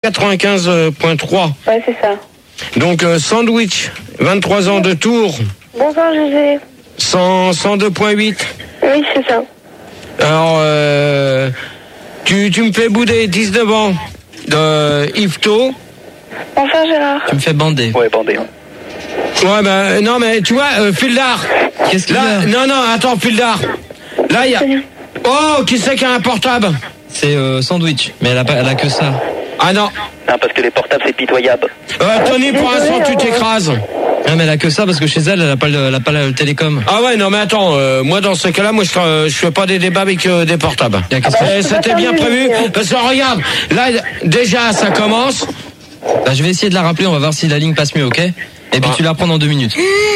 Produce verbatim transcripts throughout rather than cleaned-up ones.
quatre-vingt-quinze virgule trois. Ouais, c'est ça. Donc, euh, Sandwich, vingt-trois ans de Tours. Bonsoir, Gégé. cent, cent deux virgule huit. Oui, c'est ça. Alors, euh, tu, tu me fais bouder dix-neuf ans de Yvetot. Bonsoir, Gérard. Tu me fais bander. Ouais, bandé. Ouais, ben, non, mais tu vois, euh, Fildar. Qu'est-ce qu'il y Là, a? non, non, attends, Fildar. Là, il y a. Oh, qui c'est qui a un portable? C'est euh, Sandwich, mais elle a, pas, elle a que ça. Ah non. Non, parce que les portables, c'est pitoyable. Euh, Tony, pour l'instant, tu t'écrases. Non, mais elle a que ça parce que chez elle, elle a pas le, elle a pas le télécom. Ah ouais, non, mais attends, euh, moi, dans ce cas-là, moi, je, euh, je fais pas des débats avec euh, des portables. Ah bah, Euh, C'était bien prévu. Parce que regarde, là, déjà, ça commence. Bah, je vais essayer de la rappeler, on va voir si la ligne passe mieux, ok? Et puis Ah. tu la reprends dans deux minutes.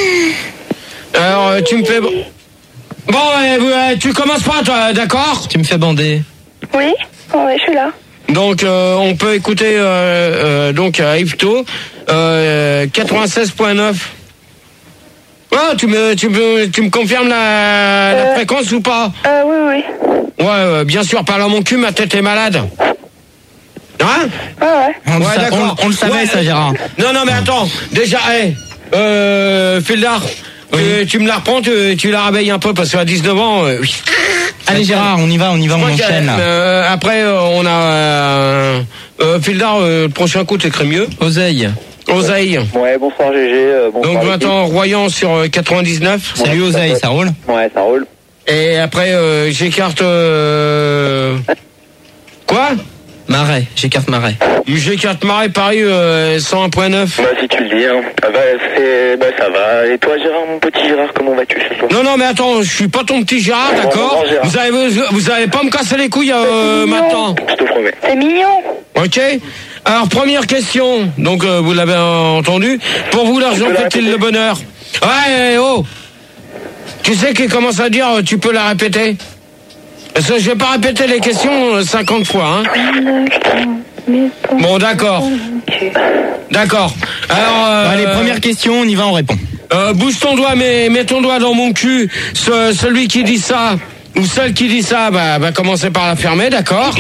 Alors, euh, tu me fais. Bon, ouais, ouais, tu commences pas, toi, d'accord? Tu me fais bander. Oui. Ouais, je suis là. Donc, euh, on peut écouter, euh, euh, donc, à Yvetot, euh, quatre-vingt-seize virgule neuf. Oh, tu me, tu me, tu me confirmes la, la Euh. fréquence ou pas? Euh, oui, oui. Ouais, euh, bien sûr, parle à mon cul, ma tête est malade. Hein? Ouais, ouais. On, le Ouais, sa- d'accord. on- on le savait, Ouais, ça, euh, Gérard. Non, non, mais attends, déjà, hé, euh, Fildar, Oui. tu, tu me la reprends, tu, tu la rabailles un peu, parce qu'à dix-neuf ans, euh, oui. Allez, Gérard, on y va, on y va, on Je crois enchaîne. que, euh, après, euh, on a, euh, euh, Fildar, euh, le prochain coup, t'écris mieux. Oseille. Oseille. Ouais, bonsoir, G G. Euh, bonsoir, Donc, l'équipe. maintenant, Royan sur euh, quatre-vingt-dix-neuf. Salut Oseille, ça roule? Ouais, ça roule. Et après, euh, j'écarte, euh... Quoi? Marais, j'écarte Marais. J'écarte Marais, Paris, euh, cent un virgule neuf. Bah, si tu le dis, hein. Ah bah, c'est... bah, ça va. Et toi, Gérard, mon petit Gérard, comment vas-tu ce soir? Non, non, mais attends, je suis pas ton petit Gérard, Bon, d'accord? bon, Gérard. Vous allez, vous, vous allez pas me casser les couilles euh, maintenant. Je te promets. C'est mignon. Ok? Alors, première question, donc euh, vous l'avez entendu. Pour vous, l'argent Tu peux la fait-il répéter le bonheur? Ouais, oh! Tu sais qu'il commence à dire, euh, tu peux la répéter? Parce que je vais pas répéter les questions euh, cinquante fois, hein? Bon, d'accord. D'accord. Alors, euh, Allez, première question, on y va, on répond. Euh, bouge ton doigt, mais mets ton doigt dans mon cul. Ce, celui qui dit ça, ou celle qui dit ça, bah, bah commencez par la fermer, d'accord?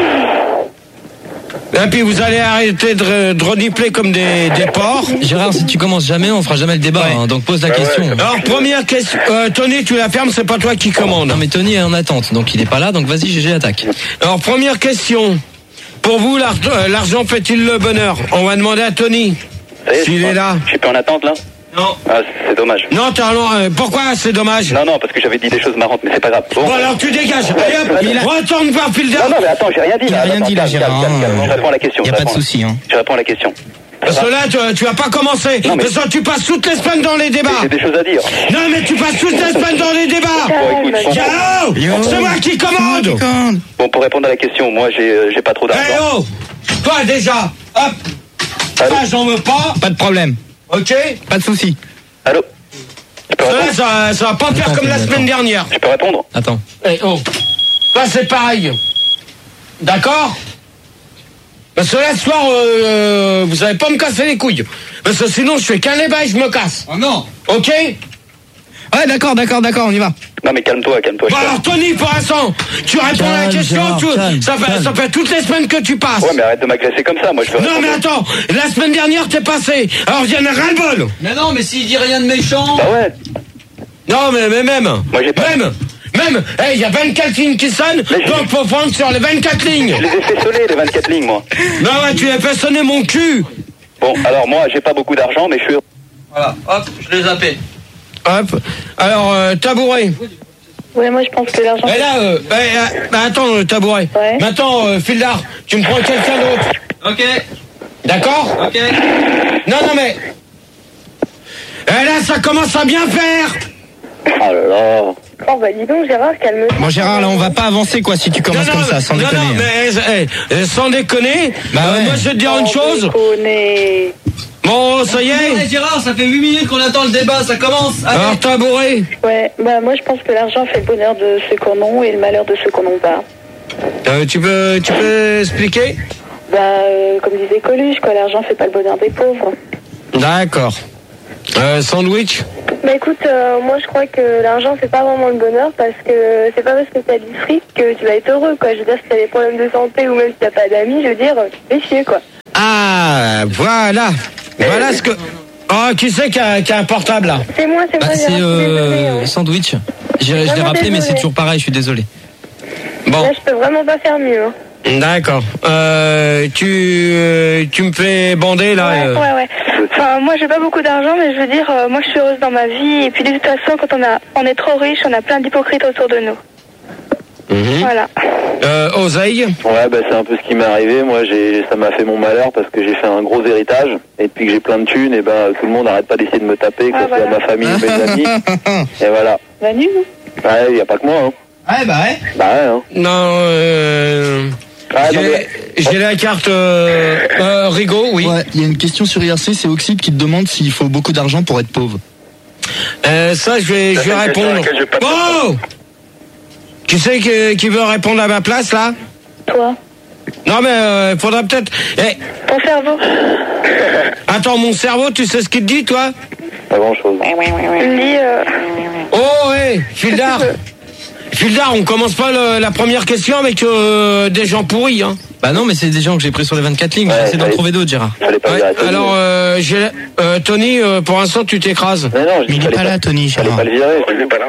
Et puis vous allez arrêter de, de renifler comme des, des porcs. Gérard, si tu commences jamais, on fera jamais le débat, Ouais. hein, donc pose la Ouais, question. ouais. Alors première question, euh, Tony, tu la fermes, c'est pas toi qui commande. Non mais Tony est en attente, donc il est pas là, donc vas-y G G, attaque. Alors première question, pour vous, l'ar- euh, l'argent fait-il le bonheur? On va demander à Tony. Ça y est, S'il je- est là. Je suis plus en attente, là? Non. Ah, c'est dommage. Non, t'as euh, pourquoi c'est dommage? Non, non, parce que j'avais dit des choses marrantes, mais c'est pas grave. Bon. Bon alors tu dégages. Allez hop, Il a- retourne voir Filder. Non, non, mais attends, j'ai rien dit. Il a là. rien Attends, dit, là, calme, Gérard, calme, calme, calme. hein. Je réponds à la question. Y a je pas de réponds. souci, hein. Je réponds à la question. Parce que là, tu, tu vas pas commencer. Non, mais- Parce que tu passes toutes les semaines dans les débats. J'ai des choses à dire. Non, mais tu passes toutes les semaines dans les débats. Bon, écoute, je comprends. Yo, c'est moi qui commande. Bon, pour répondre à la question, moi, j'ai euh, j'ai pas trop Eh d'argent. oh, toi déjà, hop, Allô ça j'en veux pas, Pas de problème, ok? pas de souci. Allô Je peux Ça, répondre ça, ça va pas faire Attends, comme la attends. semaine dernière. Je peux répondre Attends. Eh oh, là c'est pareil. D'accord? Parce que là, ce soir, euh, euh, vous allez pas me casser les couilles. Parce que sinon, je fais qu'un débat et je me casse. Oh non. Ok? Ouais, d'accord, d'accord, d'accord, on y va. Non, mais calme-toi, calme-toi. je Bon te- alors Tony, pour l'instant, tu réponds à la Calme, question, Gérard, tu- calme, ça, fait, calme. ça fait toutes les semaines que tu passes. Ouais, mais arrête de m'agresser comme ça, moi, je veux Non répondre. mais attends, la semaine dernière t'es passé, alors j'en ai ras-le-bol. Mais non, mais s'il dit rien de méchant. Bah ouais. Non mais, mais même, Moi, j'ai pas- même, même, il y a vingt-quatre lignes qui sonnent, Mais je- donc faut prendre sur les vingt-quatre lignes. Je les ai fait sonner, les vingt-quatre lignes, moi. Non ouais, tu as fait sonner mon cul. Bon, alors, moi, j'ai pas beaucoup d'argent, mais je suis... Voilà, hop, je l'ai zappé. Hop, alors euh, tabouret. Ouais, moi je pense que l'argent. Et là, euh, bah, euh, bah, attends, euh, tabouret. Ouais. Maintenant, euh, Fildar, tu me prends quelqu'un d'autre. Ok, D'accord? ok. Non, non mais... Et là, ça commence à bien faire. Oh là là. Oh bah dis donc Gérard, calme-toi. Bon Gérard, là on va pas avancer quoi si tu commences comme ça, sans non, déconner. non, hein. mais eh, eh, sans déconner, Bah euh, ouais. moi je vais te dire une chose. Déconner. Bon, ça y est. Gérard, ça fait huit minutes qu'on attend le débat, ça commence. Alors, tabouret. Ouais, bah moi je pense que l'argent fait le bonheur de ceux qu'on a et le malheur de ceux qu'on n'a pas. Euh, tu peux, tu peux expliquer? Bah euh, comme disait Coluche, quoi, l'argent fait pas le bonheur des pauvres. D'accord. Euh, sandwich. Bah écoute, euh, moi je crois que l'argent fait pas vraiment le bonheur parce que c'est pas parce que t'as du fric que tu vas être heureux, quoi. Je veux dire, si t'as des problèmes de santé ou même si t'as pas d'amis, je veux dire, fais chier, quoi. Ah, voilà. Voilà ce que... Oh, qui c'est qui a, qui a un portable, là? C'est moi, c'est Bah, moi. c'est Gérard, euh, désolée, hein. Sandwich. J'ai- Je l'ai Vraiment rappelé, mais désolée. c'est toujours pareil, je suis désolé. Bon, Là, je peux vraiment pas faire mieux. Hein. d'accord. Euh, tu, euh, tu me fais bander, là Ouais, euh. ouais, ouais. Enfin, moi, j'ai pas beaucoup d'argent, mais je veux dire, euh, moi, je suis heureuse dans ma vie. Et puis, de toute façon, quand on, a, on est trop riche, on a plein d'hypocrites autour de nous. Mhm. Voilà. Euh, Oseille? Ouais, bah c'est un peu ce qui m'est arrivé. Moi, j'ai, ça m'a fait mon malheur parce que j'ai fait un gros héritage. Et depuis que j'ai plein de thunes, et ben tout le monde arrête pas d'essayer de me taper, que Ah, ce soit voilà. ma famille ou mes amis. Et voilà. Manu, Ouais, y a pas que moi, hein. Ouais, bah ouais. Bah ouais, hein. Non, euh... Ah, non, j'ai, mais- j'ai la carte euh, euh, Rigaud, oui. Ouais, il y a une question sur I R C, c'est Oxyde qui te demande s'il faut beaucoup d'argent pour être pauvre. Euh, ça, je vais, je vais C'est une question à répondre. laquelle je vais pas te Oh! Qui c'est qui, qui veut répondre à ma place, là? toi, Non, mais euh, faudra peut-être... Eh, ton cerveau. attends, mon cerveau, tu sais ce qu'il te dit, toi? Pas grand chose. Il me dit, euh, Oh, hé, Fildar! Fildar, on commence pas le- la première question avec euh, des gens pourris, hein. Bah non, mais c'est des gens que j'ai pris sur les vingt-quatre lignes. Ouais, J'essaie d'en fallait- trouver d'autres, Gérard. Fallait pas Ouais, dire à Tony. alors, euh, j'ai, euh, Tony, euh, pour l'instant, tu t'écrases. Mais non, je dis Il est fallait pas là, Tony, Fallait Gérard. pas le virer. Il est pas là.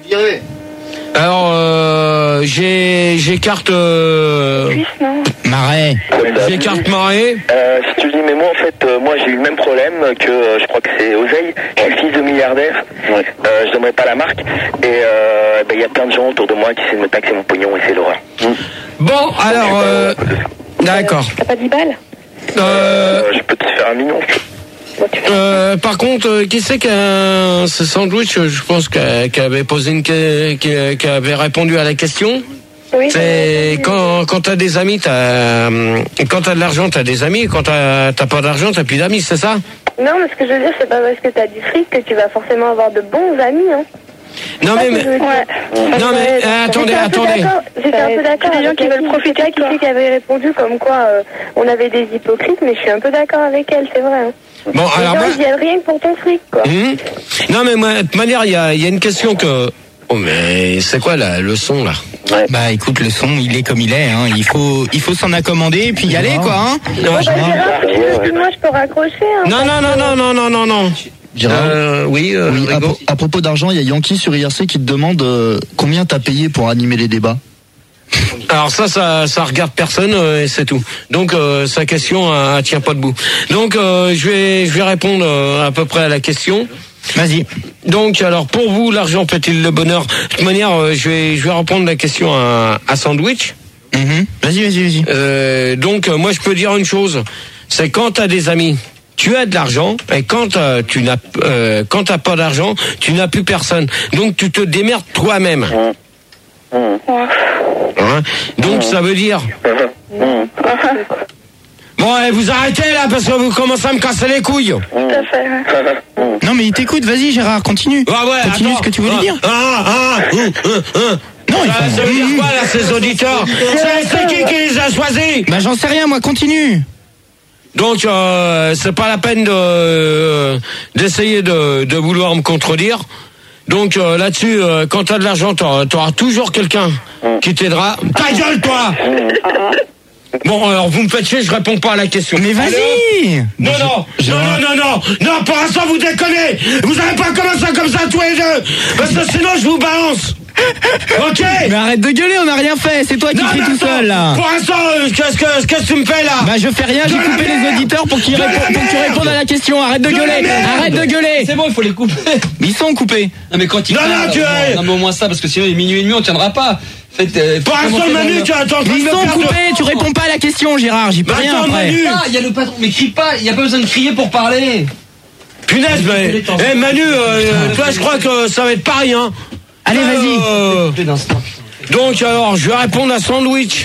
Alors, euh, j'ai, j'ai carte, euh, Suisse, non? Marais. j'ai carte marée. Euh, si tu le dis, mais moi en fait, euh, moi j'ai eu le même problème que euh, je crois que c'est Oseille. Je suis le fils de milliardaire. Euh, je donnerai pas la marque. Et il euh, ben, y a plein de gens autour de moi qui essaient de me taxer mon pognon et c'est l'horreur. Bon, alors, euh, d'accord. T'as pas dix balles? Euh, Euh, je peux te faire un million. euh, par contre, euh, qui c'est qui a ce sandwich, je pense, qui a- qui avait posé une, que- qui, qui avait répondu à la question. Oui. C'est quand, quand t'as des amis, t'as, hum, quand t'as de l'argent, t'as des amis. Quand t'as, t'as pas d'argent, t'as plus d'amis, c'est ça? Non, mais ce que je veux dire, c'est pas parce que t'as du fric que tu vas forcément avoir de bons amis. Hein. Non mais, mais- Ouais. non mais, euh, attendez, J'étais un peu attendez. d'accord- J'étais un peu d'accord. C'est des gens avec qui la veulent fille, profiter je sais de toi. pas qui c'est qui avait répondu comme quoi euh, on avait des hypocrites, mais je suis un peu d'accord avec elle, c'est vrai. Hein. Bon, Les alors gens, moi, ils viennent rien que pour ton fric, quoi. hum, non mais moi, de toute manière, il y a, il y a une question que. Oh mais c'est quoi la leçon là? Bah écoute, le son, il est comme il est, hein. Il faut, il faut s'en accommoder et puis y aller, quoi, hein. Bon, bah, Gérard, si tu veux, excuse-moi, je peux raccrocher. Hein, Non non non non non non non non. Gérard. Euh, oui, euh, Oui, à, Rigaud. pro- à propos d'argent, il y a Yankee sur I R C qui te demande euh, combien t'as payé pour animer les débats. Alors ça, ça, ça regarde personne euh, et c'est tout. Donc euh, sa question, elle, elle tient pas debout. Donc euh, je vais, je vais répondre euh, à peu près à la question. Vas-y. Donc alors pour vous, l'argent fait-il le bonheur? De toute manière, euh, je vais, je vais répondre la question à, à Sandwich. Mhm. Vas-y, vas-y, vas-y. Euh, donc euh, moi je peux dire une chose, c'est quand t'as des amis, tu as de l'argent, et quand euh, tu n'as, euh, quand t'as pas d'argent, tu n'as plus personne. Donc tu te démerdes toi-même. Hein? Donc ça veut dire. Bon, allez, vous arrêtez là parce que vous commencez à me casser les couilles. Tout à fait. Non, mais il t'écoute, vas-y, Gérard, continue. Ah ouais, Continue attends. ce que tu voulais ah, dire. Ah, ah, hum, hum, hum. Non, il ça, faut- ça veut dire quoi là, ces auditeurs? C'est c'est qui qui les a choisis? Bah j'en sais rien, moi, continue. Donc euh, c'est pas la peine de euh, d'essayer de, de vouloir me contredire. Donc euh, là-dessus, euh, quand t'as de l'argent, t'auras, t'auras toujours quelqu'un qui t'aidera. Ta gueule, toi! Bon, alors vous me faites chier, je réponds pas à la question. Mais vas-y. Non, non, non, non, non, non, non, pour l'instant vous déconnez. Vous n'allez pas commencer comme ça tous les deux, parce que sinon je vous balance. Ok? Mais arrête de gueuler, on n'a rien fait, c'est toi qui Non, cries mais tout attends, seul, là. Pour l'instant, euh, qu'est-ce que, qu'est-ce que tu me fais là? Bah je fais rien, j'ai De la coupé les merde. auditeurs pour qu'ils De la répondent, pour que tu merde. répondes à la question. Arrête de De la gueuler, merde. arrête de gueuler. C'est bon, il faut les couper. Ils sont coupés. Non mais quand il Non, non, tu es- non mais au moins ça, parce que sinon il est minuit et demi, on tiendra pas. Faites, euh, Pour l'instant, commencez Manu, dans tu le- es en train de Mais ils me sont perdre. coupés, tu réponds pas à la question, Gérard, j'y peux Mais rien attends, après. Manu. Ah, il y a le patron, mais crie pas, il y a pas besoin de crier pour parler. Punaise, mais. Eh, Manu, euh, toi, je crois que ça va être pareil, hein. Allez, vas-y. Euh, Plus d'instant. donc, alors, je vais répondre à Sandwich.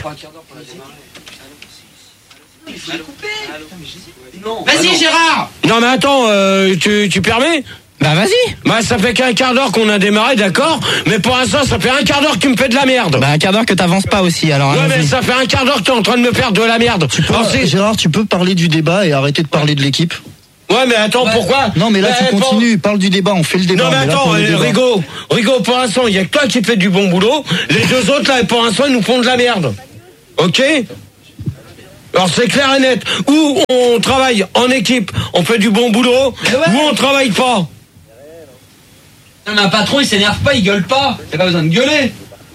Vas-y Gérard. Non, mais attends, euh, tu, tu permets? Bah vas-y. Bah, ça fait qu'un quart d'heure qu'on a démarré, d'accord? Mais pour l'instant, ça fait un quart d'heure que tu me fais de la merde. Bah un quart d'heure que t'avances pas aussi, alors Ouais, mais allons-y. ça fait un quart d'heure que t'es en train de me faire de la merde. Alors, c'est- Gérard, tu peux parler du débat et arrêter de parler de l'équipe. Ouais, mais attends, pourquoi? Non mais là Bah, tu pour- continues, parle du débat, on fait le débat. Non, mais on est là attends, pour le euh, débat. Rigaud, Rigaud, pour l'instant, il y a que toi qui fais du bon boulot. Les deux autres, là, pour l'instant, ils nous font de la merde. Ok? Alors c'est clair et net. Ou on travaille en équipe, on fait du bon boulot, ouais. ou on travaille pas. Non mais un patron il s'énerve pas, il gueule pas. T'as pas besoin de gueuler.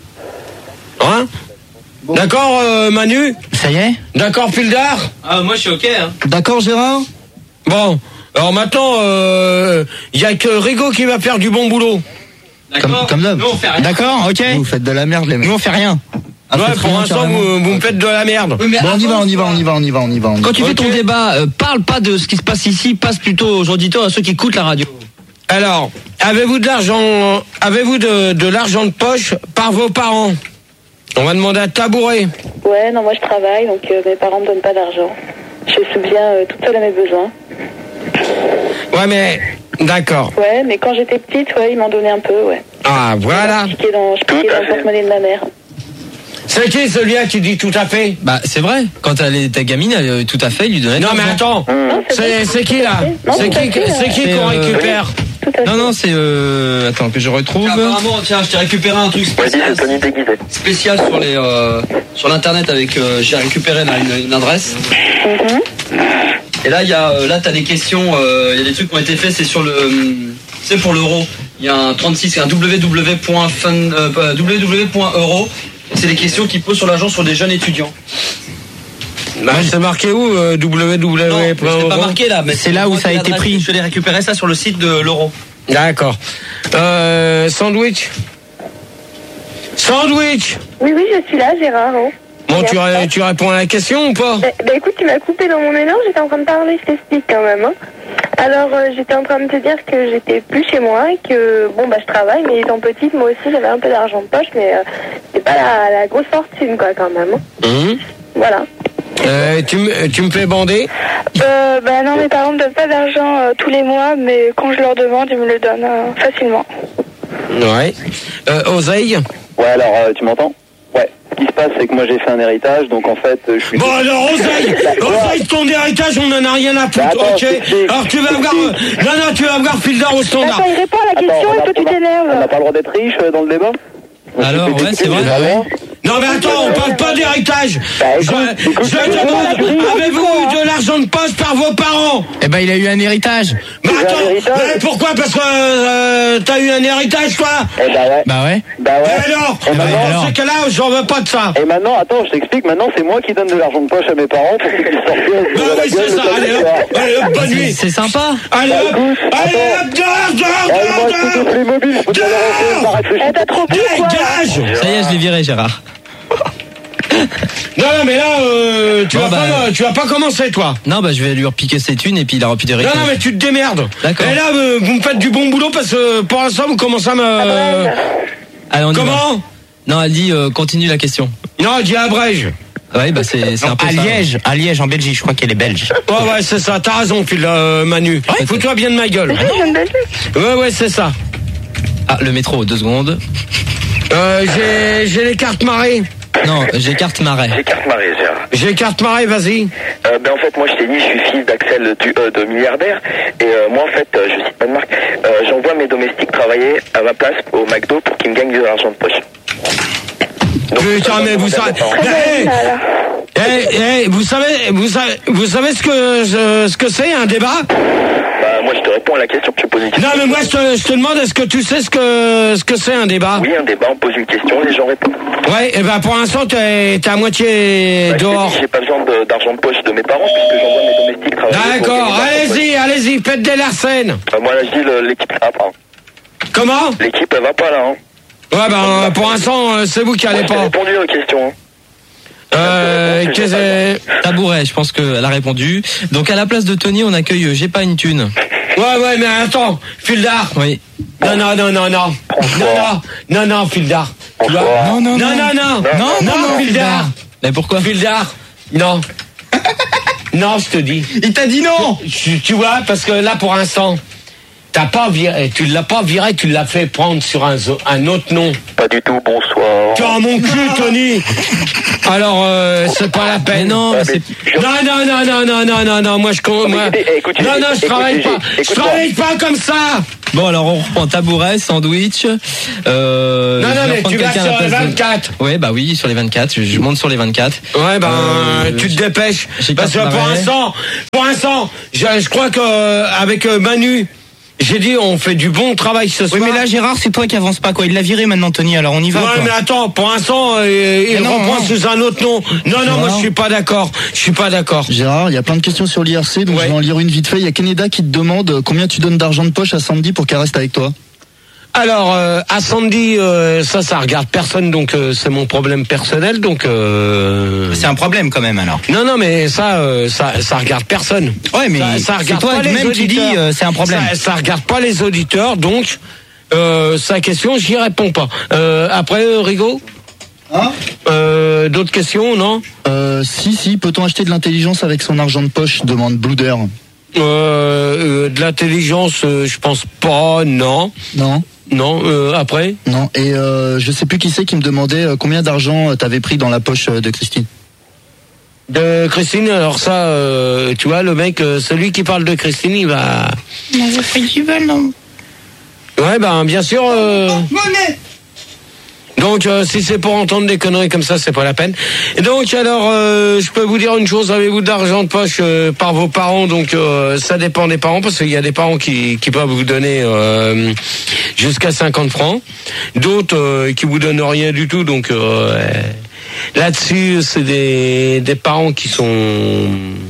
Hein bon. D'accord euh, Manu. Ça y est. D'accord Fildar. Ah moi je suis ok hein. D'accord Gérard. Bon, alors maintenant il euh, y a que Rigo qui va faire du bon boulot. D'accord. Comme, comme d'hab. Nous on fait rien. D'accord, ok. Vous faites de la merde les mecs. Nous on fait rien. Ah, ouais, pour l'instant vous, vous me faites de la merde. Oui, bon, on y va, on y va, on y va, on y va, on y va. On y va. Quand tu okay. fais ton débat, euh, parle pas de ce qui se passe ici, passe plutôt aux auditeurs, à ceux qui écoutent la radio. Alors, avez-vous de l'argent, avez-vous de, de l'argent de poche par vos parents? On va demander à Tabouret. Ouais, non, moi je travaille, donc euh, mes parents me donnent pas d'argent. Je subviens euh, toute seule à mes besoins. Ouais, mais d'accord. Ouais, mais quand j'étais petite, ouais, ils m'en donnaient un peu, ouais. Ah, voilà. Je piquais dans, je piquais dans le porte-monnaie de ma mère. C'est qui celui-là qui dit tout à fait? Bah c'est vrai, quand elle était gamine, elle, tout à fait, il lui donnait. Non mais attends, Non, c'est, c'est qui là? Non, C'est qui, fait, c'est qui c'est, qu'on euh, récupère? Non non c'est euh... attends que je retrouve. Tiens, apparemment tiens je t'ai récupéré un truc spécial, spécial sur les euh, sur l'internet avec euh, j'ai récupéré là une, une adresse. Mm-hmm. Et là il y a euh, là t'as des questions, il euh, y a des trucs qui ont été faits, c'est sur le euh, c'est pour l'euro. Il y a un trente-six, c'est un w w w point euro. C'est des questions qui posent sur l'argent sur des jeunes étudiants. Bah, c'est marqué où euh, w w w. Non, c'est pas marqué là, mais c'est là où ça a été pris. Je l'ai récupéré ça sur le site de l'euro. D'accord. Euh, sandwich. Sandwich. Oui, oui, je suis là, Gérard. Hein. Bon, tu, ré- tu réponds à la question ou pas? Bah, bah écoute, tu m'as coupé dans mon élan, j'étais en train de parler, je t'explique quand même. Hein. Alors, euh, j'étais en train de te dire que j'étais plus chez moi et que, bon, bah je travaille, mais étant petite, moi aussi, j'avais un peu d'argent de poche, mais euh, c'était pas la, la grosse fortune, quoi, quand même. Hein. Mmh. Voilà. Euh, tu, me, tu me fais bander? Euh, bah non, mes parents me donnent pas d'argent euh, tous les mois, mais quand je leur demande, ils me le donnent euh, facilement. Ouais. Euh, Oseille? Ouais, alors, euh, tu m'entends? Ouais. Ce qui se passe, c'est que moi j'ai fait un héritage, donc en fait, je suis... Bon alors, Oseille, Oseille, ton héritage, on en a rien à foutre, Attends, ok? Alors tu vas voir, euh, non, non, tu vas voir Fildar au standard. Attends, il répond à la question et toi tu On n'a t'énerves. pas le droit d'être riche euh, dans le débat? Alors, ouais, c'est vrai. Non mais attends, on parle pas d'héritage. Bah, Je, écoute, écoute, je demande, avez-vous eu de l'argent de poche par vos parents? Eh ben, il a eu un héritage. Mais J'ai attends, un héritage. mais pourquoi? Parce que euh, t'as eu un héritage, toi? Eh bah ouais. Bah ouais. Bah ouais. Et alors, Et maintenant, dans ce cas-là, j'en veux pas de ça. Et maintenant, attends, je t'explique, maintenant c'est moi qui donne de l'argent de poche à mes parents pour qu'ils puissent sortir Bah de la oui, gueule c'est le ça, samedi allez hop, soir. allez hop, bonne nuit. C'est sympa. Allez hop, écoute, allez attends. hop, dehors, dehors, Ouais, moi, dehors, je suis dehors. tous les mobiles, je peux te leur en faire, Eh, t'as trop bu quoi là? Dégage! Ça y est, je l'ai viré Gérard. Non, non, mais là, euh, tu, Bon, vas bah, pas, tu vas pas commencer, toi. Non bah je vais lui repiquer ses thunes et puis il a repu des Non, héritage. non, mais tu te démerdes. D'accord. Et là, euh, vous me faites du bon boulot parce que pour l'instant, vous commencez à me... Allez, on y va. Comment? Non, elle dit euh, continue la question. Non, je dis à Brège. Ouais, bah c'est c'est un peu À ça. Liège, à Liège, en Belgique, je crois qu'elle est belge. Ouais, ouais, c'est ça. T'as raison, Phil, euh, Manu. Ouais, Fous-toi bien de ma gueule. Je viens de Belgique. Ouais, ouais, c'est ça. Ah, le métro, deux secondes. Euh, j'ai, j'ai les cartes marées. Non, j'ai carte marais. J'ai carte marée, Gérard. J'ai carte marée, vas-y. Euh, ben en fait moi je t'ai dit je suis fils d'Axel du, euh, de milliardaire et euh, moi en fait euh, je cite pas de marque, euh, j'envoie mes domestiques travailler à ma place au McDo pour qu'ils me gagnent de l'argent de poche. Donc, Putain, mais vous savez... Eh, eh, eh, vous savez, vous savez, vous savez ce que, ce, ce que c'est, un débat? Bah moi je te réponds à la question que tu poses une question. Non, mais moi, je te, je te demande, est-ce que tu sais ce que, ce que c'est, un débat? Oui, un débat, on pose une question, les gens répondent. Ouais, et ben, pour l'instant, t'es, t'es à moitié Bah, je t'ai dehors. dit, j'ai pas besoin de- d'argent de poche de mes parents puisque j'envoie mes domestiques travailler. pour D'accord, gagner de l'argent de allez-y, allez-y, faites des larcènes. poche. Euh, moi là je dis le- l'équipe ça va pas. hein. Comment? L'équipe elle va pas là. Hein. Ouais, ben, pour l'instant, euh, c'est vous qui Moi, allez je t'ai pas. répondu aux questions. Hein. Euh, qu'est-ce que... Tabouret, je pense qu'elle a répondu. Donc à la place de Tony, on accueille euh, J'ai pas une thune. Ouais, ouais, mais attends, Fildar. Oui. Non, non, non, non, non. Non, non, non, non, Fildar. Tu vois? Non, non, Non, non, non. Non, non, non, Fildar. Mais pourquoi? Fildar. Non. Non, je te dis. Il t'a dit non. Tu, tu vois, parce que là, pour l'instant, t'as pas viré, tu l'as pas viré, tu l'as fait prendre sur un, zo- un autre nom. Pas du tout, bonsoir. Tu as mon cul, Tony. Alors, euh, c'est pas la Mais peine. non, mais c'est... Non, non, non, non, non, non, non, non, moi je compte. mais Moi... écoutez, écoutez, non, non, je écoutez, travaille écoutez, pas. Je écoute-moi. travaille pas comme ça. Bon, alors on reprend tabouret, sandwich. Euh, non, non, mais tu vas sur les vingt-quatre. Ouais, bah oui, sur les vingt-quatre. Je, je monte sur les vingt-quatre. Ouais, ben, euh, tu te dépêches. Parce que pour l'instant, pour l'instant, je, je crois qu'avec euh, Manu, j'ai dit, on fait du bon travail ce soir. Oui, mais là, Gérard, c'est toi qui avance pas, quoi. Il l'a viré maintenant, Tony, alors on y va. Ouais, quoi. mais attends, pour l'instant, euh, il non, reprend non. sous un autre nom. Non, non, Gérard. moi, je suis pas d'accord. Je suis pas d'accord. Gérard, il y a plein de questions sur l'I R C, donc Ouais. je vais en lire une vite fait. Il y a Keneda qui te demande combien tu donnes d'argent de poche à Sandy pour qu'elle reste avec toi. Alors, euh, à Sandy, euh, ça, ça regarde personne, donc euh, c'est mon problème personnel, donc... Euh... C'est un problème, quand même, alors. Non, non, mais ça, euh, ça, ça regarde personne. Ouais, mais ça, ça c'est regarde toi pas les même qui dis, auditeurs. euh, c'est un problème. Ça, ça regarde pas les auditeurs, donc euh, sa question, j'y réponds pas. Euh, après, euh, Rigaud Hein euh, d'autres questions, non? Euh, si, si, peut-on acheter de l'intelligence avec son argent de poche, demande Blouder. euh, euh, De l'intelligence, euh, je pense pas, non. Non. Non, euh, après Non. Et euh, je sais plus qui c'est qui me demandait euh, combien d'argent euh, t'avais pris dans la poche euh, de Christine. De Christine, alors ça, euh, tu vois, le mec, euh, celui qui parle de Christine, il va... On avait pris du bol, non? Ouais, ben, bien sûr... Euh... Donc, euh, si c'est pour entendre des conneries comme ça, c'est pas la peine. Et donc, alors, euh, je peux vous dire une chose, avez-vous de l'argent de poche euh, par vos parents? Donc, euh, ça dépend des parents, parce qu'il y a des parents qui, qui peuvent vous donner euh, jusqu'à cinquante francs. D'autres euh, qui vous donnent rien du tout, donc... Euh, là-dessus, c'est des, des parents qui sont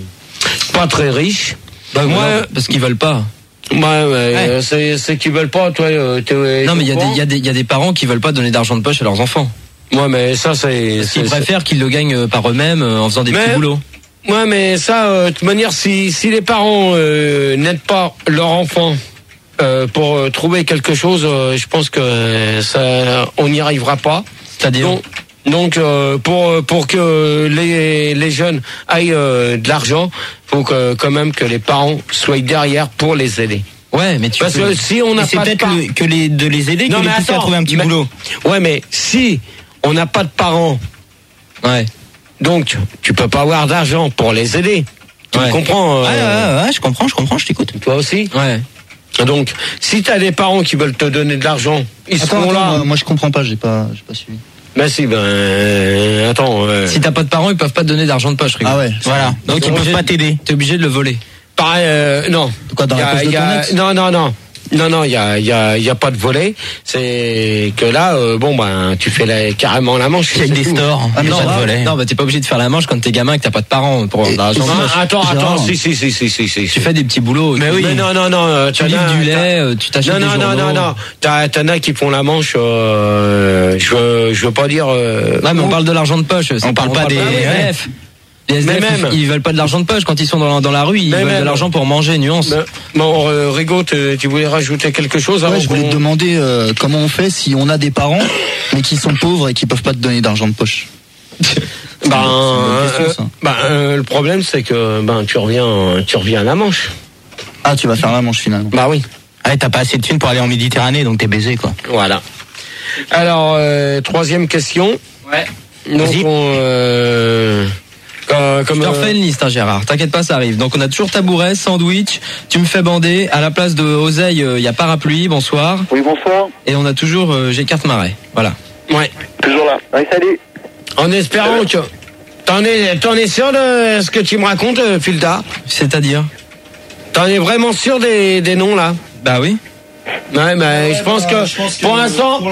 pas très riches. Bah, Moi, voilà, parce qu'ils veulent pas. Ouais, ouais, Ouais. euh, c'est, c'est qu'ils veulent pas, toi. euh, T'es, Non, mais il y a t'es des, au il y a des, il y a des parents qui veulent pas donner d'argent de poche à leurs enfants. courant? Ouais, mais ça, c'est. Parce c'est- qu'ils préfèrent qu'ils le gagnent euh, par eux-mêmes euh, en faisant des Mais- petits boulots. c'est- Ouais, mais ça, euh, de toute manière, si, si les parents euh, n'aident pas leur enfant euh, pour euh, trouver quelque chose, euh, je pense que euh, ça, on n'y arrivera pas. C'est-à-dire. Donc, donc euh, pour pour que les les jeunes aillent euh, de l'argent, faut que quand même que les parents soient derrière pour les aider. Ouais, mais tu Parce peux- que si on Et n'a c'est pas de peut-être par- le- que les, de les aider, que Non, les mais pousser à attends, trouver un petit mais- boulot. Ouais, mais si on n'a pas de parents, Ouais. donc tu peux pas avoir d'argent pour les aider. Tu Ouais. me comprends euh, Ouais, ouais, ouais, je comprends, je comprends, je t'écoute. Toi aussi. Ouais. Donc, si t'as des parents qui veulent te donner de l'argent, ils Attends, seront attends, là. moi, moi je comprends pas, j'ai pas, j'ai pas suivi. Ben si, ben euh, attends. euh, Si t'as pas de parents, ils peuvent pas te donner d'argent de poche, Rigo. Ah ouais. Voilà. Donc ils peuvent pas t'aider. T'es obligé de le voler. pareil, euh, non. Quoi, dans Y la a- poche de y ton a- ex Non, non, non. Non, non, il y a, y a, y a pas de volet. C'est que là, euh, bon, ben, tu fais la, carrément la manche. Avec c'est des tout. stores, Ah, il y a non, pas de ah, volet. Non, bah t'es pas obligé de faire la manche quand t'es gamin et que t'as pas de parents pour avoir de l'argent. Non, de poche. attends, Gérard. attends, si, si, si, si, si, si. Tu fais des petits boulots. Mais tu- oui. Mais non, non, non. euh, Tu t'en livres as- du t'as- lait, euh, tu t'achètes Non, des non, non, journaux. non, non. T'as, t'en as qui font la manche. Euh, je veux, je veux pas dire. Euh, Ouais, mais on où. parle de l'argent de poche. c'est On parle pas des- des ouais. S D F. Les S D F, Mais même. ils, ils veulent pas de l'argent de poche quand ils sont dans, dans la rue. Ils Mais veulent de même. l'argent pour manger, nuance. Mais- Bon, euh, Rigaud, tu tu voulais rajouter quelque chose avant Ouais, je voulais qu'on- te demander euh, comment on fait si on a des parents mais qui sont pauvres et qui peuvent pas te donner d'argent de poche. Ben, C'est une bonne question, euh, ça. ben, euh, le problème c'est que ben tu reviens, tu reviens à la Manche. Ah, tu vas faire la manche finalement. Bah oui, Ouais, t'as pas assez de thunes pour aller en Méditerranée, donc t'es baisé, quoi. voilà. Alors euh, troisième question. Ouais. Donc Vas-y. on, euh, euh, comme Je te euh, refais une liste, hein, Gérard. T'inquiète pas, ça arrive. Donc on a toujours tabouret, sandwich. Tu me fais bander. À la place de oseille, il y a parapluie. Bonsoir. Oui, bonsoir. Et on a toujours euh, j'ai carte marais. Voilà. ouais, Toujours là. Oui, salut. en espérant que t'en es, t'en es sûr de ce que tu me racontes, euh, Filda. C'est-à-dire. T'en es vraiment sûr des, des noms là? Bah oui. Ouais, mais je pense que pour l'instant,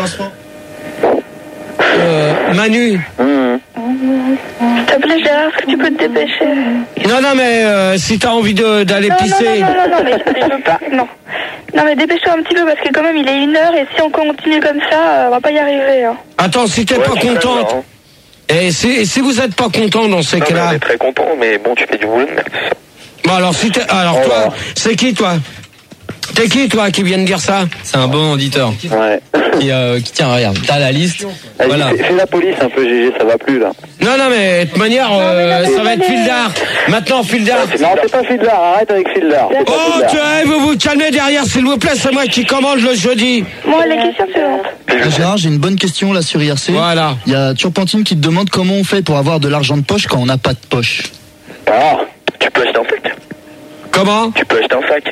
euh, Manu. S'il te plaît, Gérard, est-ce que tu peux te dépêcher? Non, non, mais euh, si t'as envie de, d'aller Non, non, pisser. non, non, non, non, mais je, je veux pas. Non. Non, mais dépêche-toi un petit peu parce que quand même il est une heure et si on continue comme ça, euh, on va pas y arriver. Hein. Attends, si t'es Ouais, pas c'est très contente, bien, hein. et si, si vous êtes pas content dans ces Non, mais cas-là, on est très content, mais bon, tu fais du boulot de merde. bon alors si t'es, alors Oh toi, là. c'est qui toi? T'es qui toi qui vient de dire ça? C'est un bon auditeur. Ouais. Qui, euh, qui tient, regarde. T'as la liste. Vas-y, Voilà. fais, fais la police un peu, G G, ça va plus là. Non, non, mais de toute manière, euh, ça va être Fildar. Maintenant, Fildar. Non, c'est pas Fildar, arrête avec Fildar. C'est pas Oh, Fildar. tu sais, vous vous calmez derrière, s'il vous plaît, c'est moi qui commande le jeudi. Bon, les questions suivantes. Ah, Gérard, j'ai une bonne question là sur I R C. Voilà. Il y a Turpentine qui te demande comment on fait pour avoir de l'argent de poche quand on n'a pas de poche. Ah, tu peux acheter un sac. Comment? Tu peux acheter un sac.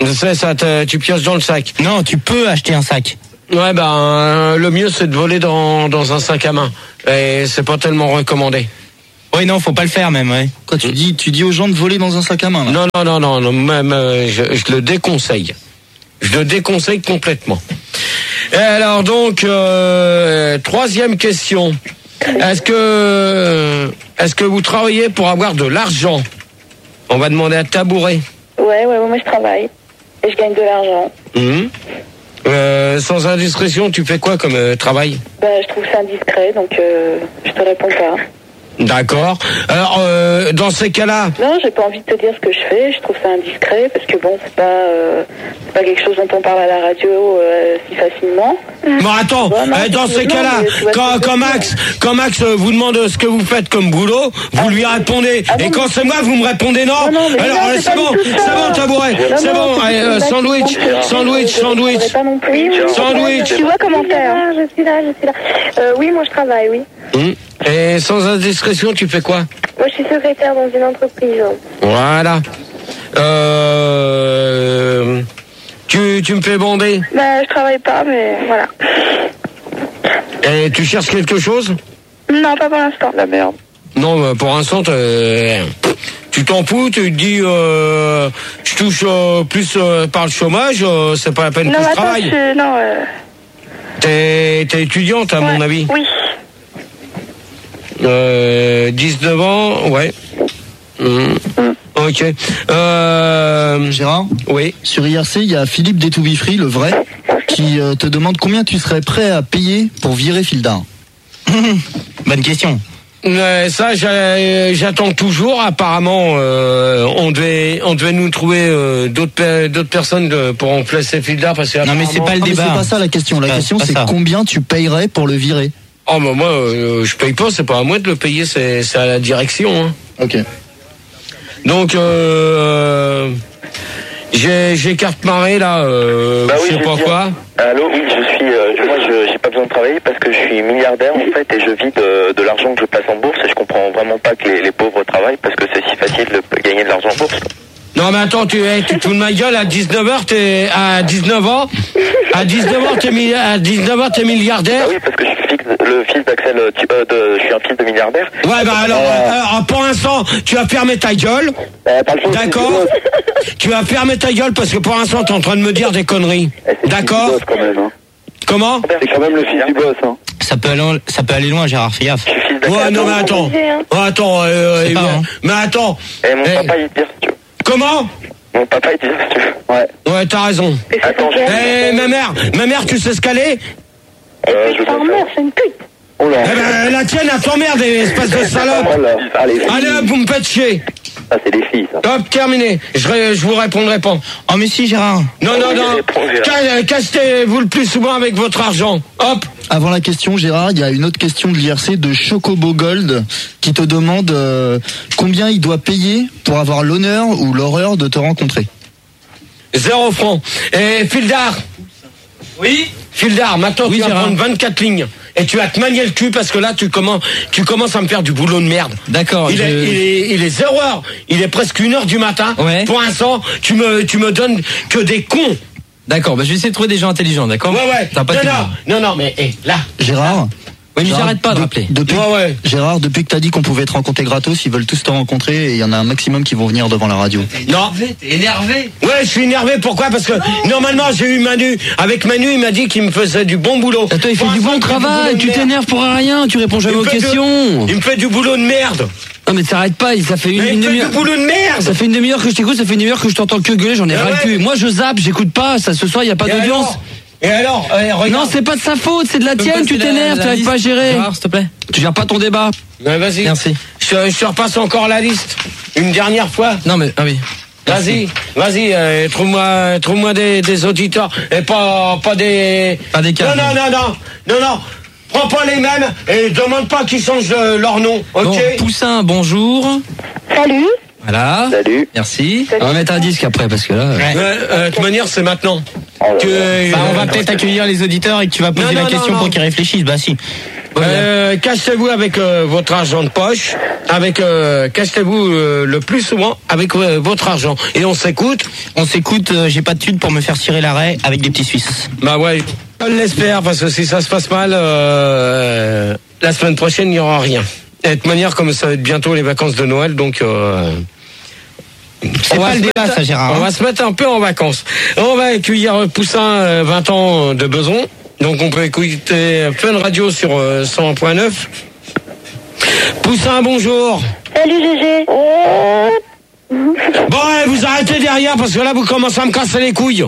C'est ça, tu pioches dans le sac. Non, tu peux acheter un sac. Ouais, ben, euh, le mieux, c'est de voler dans, dans un sac à main. Et c'est pas tellement recommandé. Oui, non, faut pas le faire même, ouais. Quoi, tu dis, tu dis aux gens de voler dans un sac à main, là? Non, non, non, non, non, même, euh, je, je le déconseille. Je le déconseille complètement. Et alors, donc, euh, troisième question. Est-ce que, est-ce que vous travaillez pour avoir de l'argent? On va demander à Tabouret. Ouais, ouais, moi je travaille. Et je gagne de l'argent. Mmh. Euh, sans indiscrétion, tu fais quoi comme euh, travail? Bah, je trouve ça indiscret, donc euh, je te réponds pas. D'accord. Alors, euh, dans ces cas-là... Non, j'ai pas envie de te dire ce que je fais, je trouve ça indiscret, parce que bon, c'est pas, euh, c'est pas quelque chose dont on parle à la radio euh, si facilement. Bon, attends, ouais, non, euh, dans ces cas-là, quand, quand Max, quand Max euh, vous demande ce que vous faites comme boulot, vous ah, lui répondez, ah, et quand c'est moi, vous me répondez non. non, non alors, non, c'est, bon, c'est bon, Tabouret, c'est bon, allez, euh, sandwich, sandwich, sandwich, sandwich. Tu vois comment faire? Je suis là, je suis là. Euh, oui, moi je travaille, oui. Hum. Et sans indiscrétion, tu fais quoi? Moi, je suis secrétaire dans une entreprise. Voilà. Euh... Tu, tu me fais bander? Bah, je travaille pas, mais voilà. Et tu cherches quelque chose? Non, pas pour l'instant. La merde. Non, pour l'instant, tu t'en fous, tu te dis, euh, je touche euh, plus euh, par le chômage, euh, c'est pas la peine non, que je attends, travaille. Je, non, euh... T'es, t'es étudiante, à ouais, mon avis? Oui. Euh, dix-neuf ans, ouais. Mmh. Mmh. Ok. Euh... Gérard? Oui. Sur I R C, il y a Philippe des To Be Free, le vrai, qui euh, te demande combien tu serais prêt à payer pour virer Fildar. Bonne question. Euh, ça, j'attends toujours. Apparemment, euh, on devait, on devait nous trouver euh, d'autres, d'autres personnes de, pour remplacer Fildar parce que. Non, mais c'est pas le non, débat. C'est pas ça la question. La c'est question, pas c'est ça. Combien tu payerais pour le virer? Oh, bah moi, euh, je paye pas. C'est pas à moi de le payer. C'est, c'est à la direction. Hein. Ok. Donc, euh, j'ai, j'ai carte marée là. Euh, bah oui, je sais pas dire. quoi. Allô, oui, je suis. Euh, moi, je j'ai pas besoin de travailler parce que je suis milliardaire en fait et je vis de, de l'argent que je place en bourse et je comprends vraiment pas que les, les pauvres travaillent parce que c'est si facile de gagner de l'argent en bourse. Non mais attends, tu, hey, tu te fous de ma gueule, à dix-neuf heures, t'es, à dix-neuf ans, à dix-neuf ans, t'es, mi, à dix-neuf ans, t'es milliardaire. Ah oui, parce que je suis fils, le fils d'Axel, euh, de, je suis un fils de milliardaire. Ouais, bah alors, euh, euh, pour l'instant, tu vas fermer ta gueule. Euh, pas le choix, d'accord. Tu vas fermer ta gueule parce que pour l'instant, t'es en train de me dire des conneries. Eh, d'accord. Boss, quand même, hein. Comment? C'est quand même le fils du boss, hein. Ça peut aller, ça peut aller loin, Gérard, fais gaffe. Ouais, non mais attends. Oh, attends, euh, pas, mais, hein. mais attends. Eh, mon eh, papa, il tire, si tu veux. Comment? Mon papa, il tire, si tu veux. Ouais. Ouais, t'as raison. Attends, Eh, hey, ma mère, ma mère, tu sais ce qu'elle est? Euh, je ta mère, c'est une pute. Oh là. Eh ben, la tienne, elle t'emmerde, espèce de salope. Allez, Allez hop, vous me faites chier. Ça, c'est des filles, ça. Hop, terminé. Je, ré, je vous répondrai pas. Oh, mais si, Gérard. Non, non, non. Cassez-vous le plus souvent avec votre argent. Hop. Avant la question, Gérard, il y a une autre question de l'I R C de Chocobo Gold qui te demande euh, combien il doit payer pour avoir l'honneur ou l'horreur de te rencontrer. Zéro franc. Et Fildar. Oui. Fildar, maintenant oui, tu vas Gérard. prendre vingt-quatre lignes. Et tu vas te manier le cul parce que là tu commences, tu commences à me faire du boulot de merde. D'accord. Il, je... est, il, est, il est zéro heure. Il est presque une heure du matin. Ouais. Pour l'instant, tu me, tu me donnes que des cons. D'accord, bah je vais essayer de trouver des gens intelligents, d'accord? Ouais, ouais. T'as pas non, de non, non, non, mais hey, là. Gérard. Oui, mais Gérard, j'arrête pas de de- rappeler. Depuis, Ouais, ouais. Gérard, depuis que t'as dit qu'on pouvait te rencontrer gratos, ils veulent tous te rencontrer et il y en a un maximum qui vont venir devant la radio. Non. T'es énervé. Ouais, je suis énervé. Pourquoi? Parce que normalement j'ai eu Manu. Avec Manu, il m'a dit qu'il me faisait du bon boulot. Attends, il fait Pour du bon l'instant, il fait travail, boulot de tu merde. t'énerves pour rien, tu réponds jamais Il aux me fait de- questions. Il me fait du boulot de merde. Non mais t'arrêtes pas, ça fait une, Mais une il me fait demi-heure. du boulot de merde. Ça fait une demi-heure que je t'écoute, ça fait une demi-heure que je t'entends que gueuler, j'en ai Ah ras le ouais. cul. Moi je zappe, j'écoute pas, ça ce soir il y a pas Et d'audience. alors Et alors eh, regarde. Non, c'est pas de sa faute, c'est de la peux me tienne, passer tu la- t'énerves, la t'arrives liste, pas à gérer. Gérard, s'il te plaît. Tu gères pas ton débat. Ouais, vas-y. Merci. Je, je te repasse encore la liste. Une dernière fois. Non, mais, ah oui. Vas-y, vas-y, euh, trouve-moi, trouve-moi des, des auditeurs et pas, pas des. Pas des cas. Non, non, non, non, non, non. Prends pas les mêmes et demande pas qu'ils changent euh, leur nom, ok? Bon, Poussin, bonjour. Salut. Voilà. Salut. Merci. Salut. On va mettre un disque après parce que là. Ouais. Euh, de toute manière, c'est maintenant. Que, bah, on va peut-être accueillir les auditeurs et que tu vas poser non, la non, question non, pour qu'ils réfléchissent. Bah si. Euh, cachetez-vous avec euh, votre argent de poche, avec euh, cachetez-vous euh, le plus souvent avec euh, votre argent. Et on s'écoute. On s'écoute. Euh, j'ai pas de thune pour me faire tirer l'arrêt avec des petits Suisses. Bah ouais. On l'espère parce que si ça se passe mal, euh, la semaine prochaine il n'y aura rien. Et de toute manière, comme ça va être bientôt les vacances de Noël, donc. Euh, C'est pas le débat, ça, Gérard. On va se mettre un peu en vacances. On va accueillir Poussin, vingt ans de Beson. Donc on peut écouter Fun Radio sur cent un point neuf. Poussin, bonjour. Salut Gégé. Bon, vous arrêtez derrière parce que là vous commencez à me casser les couilles.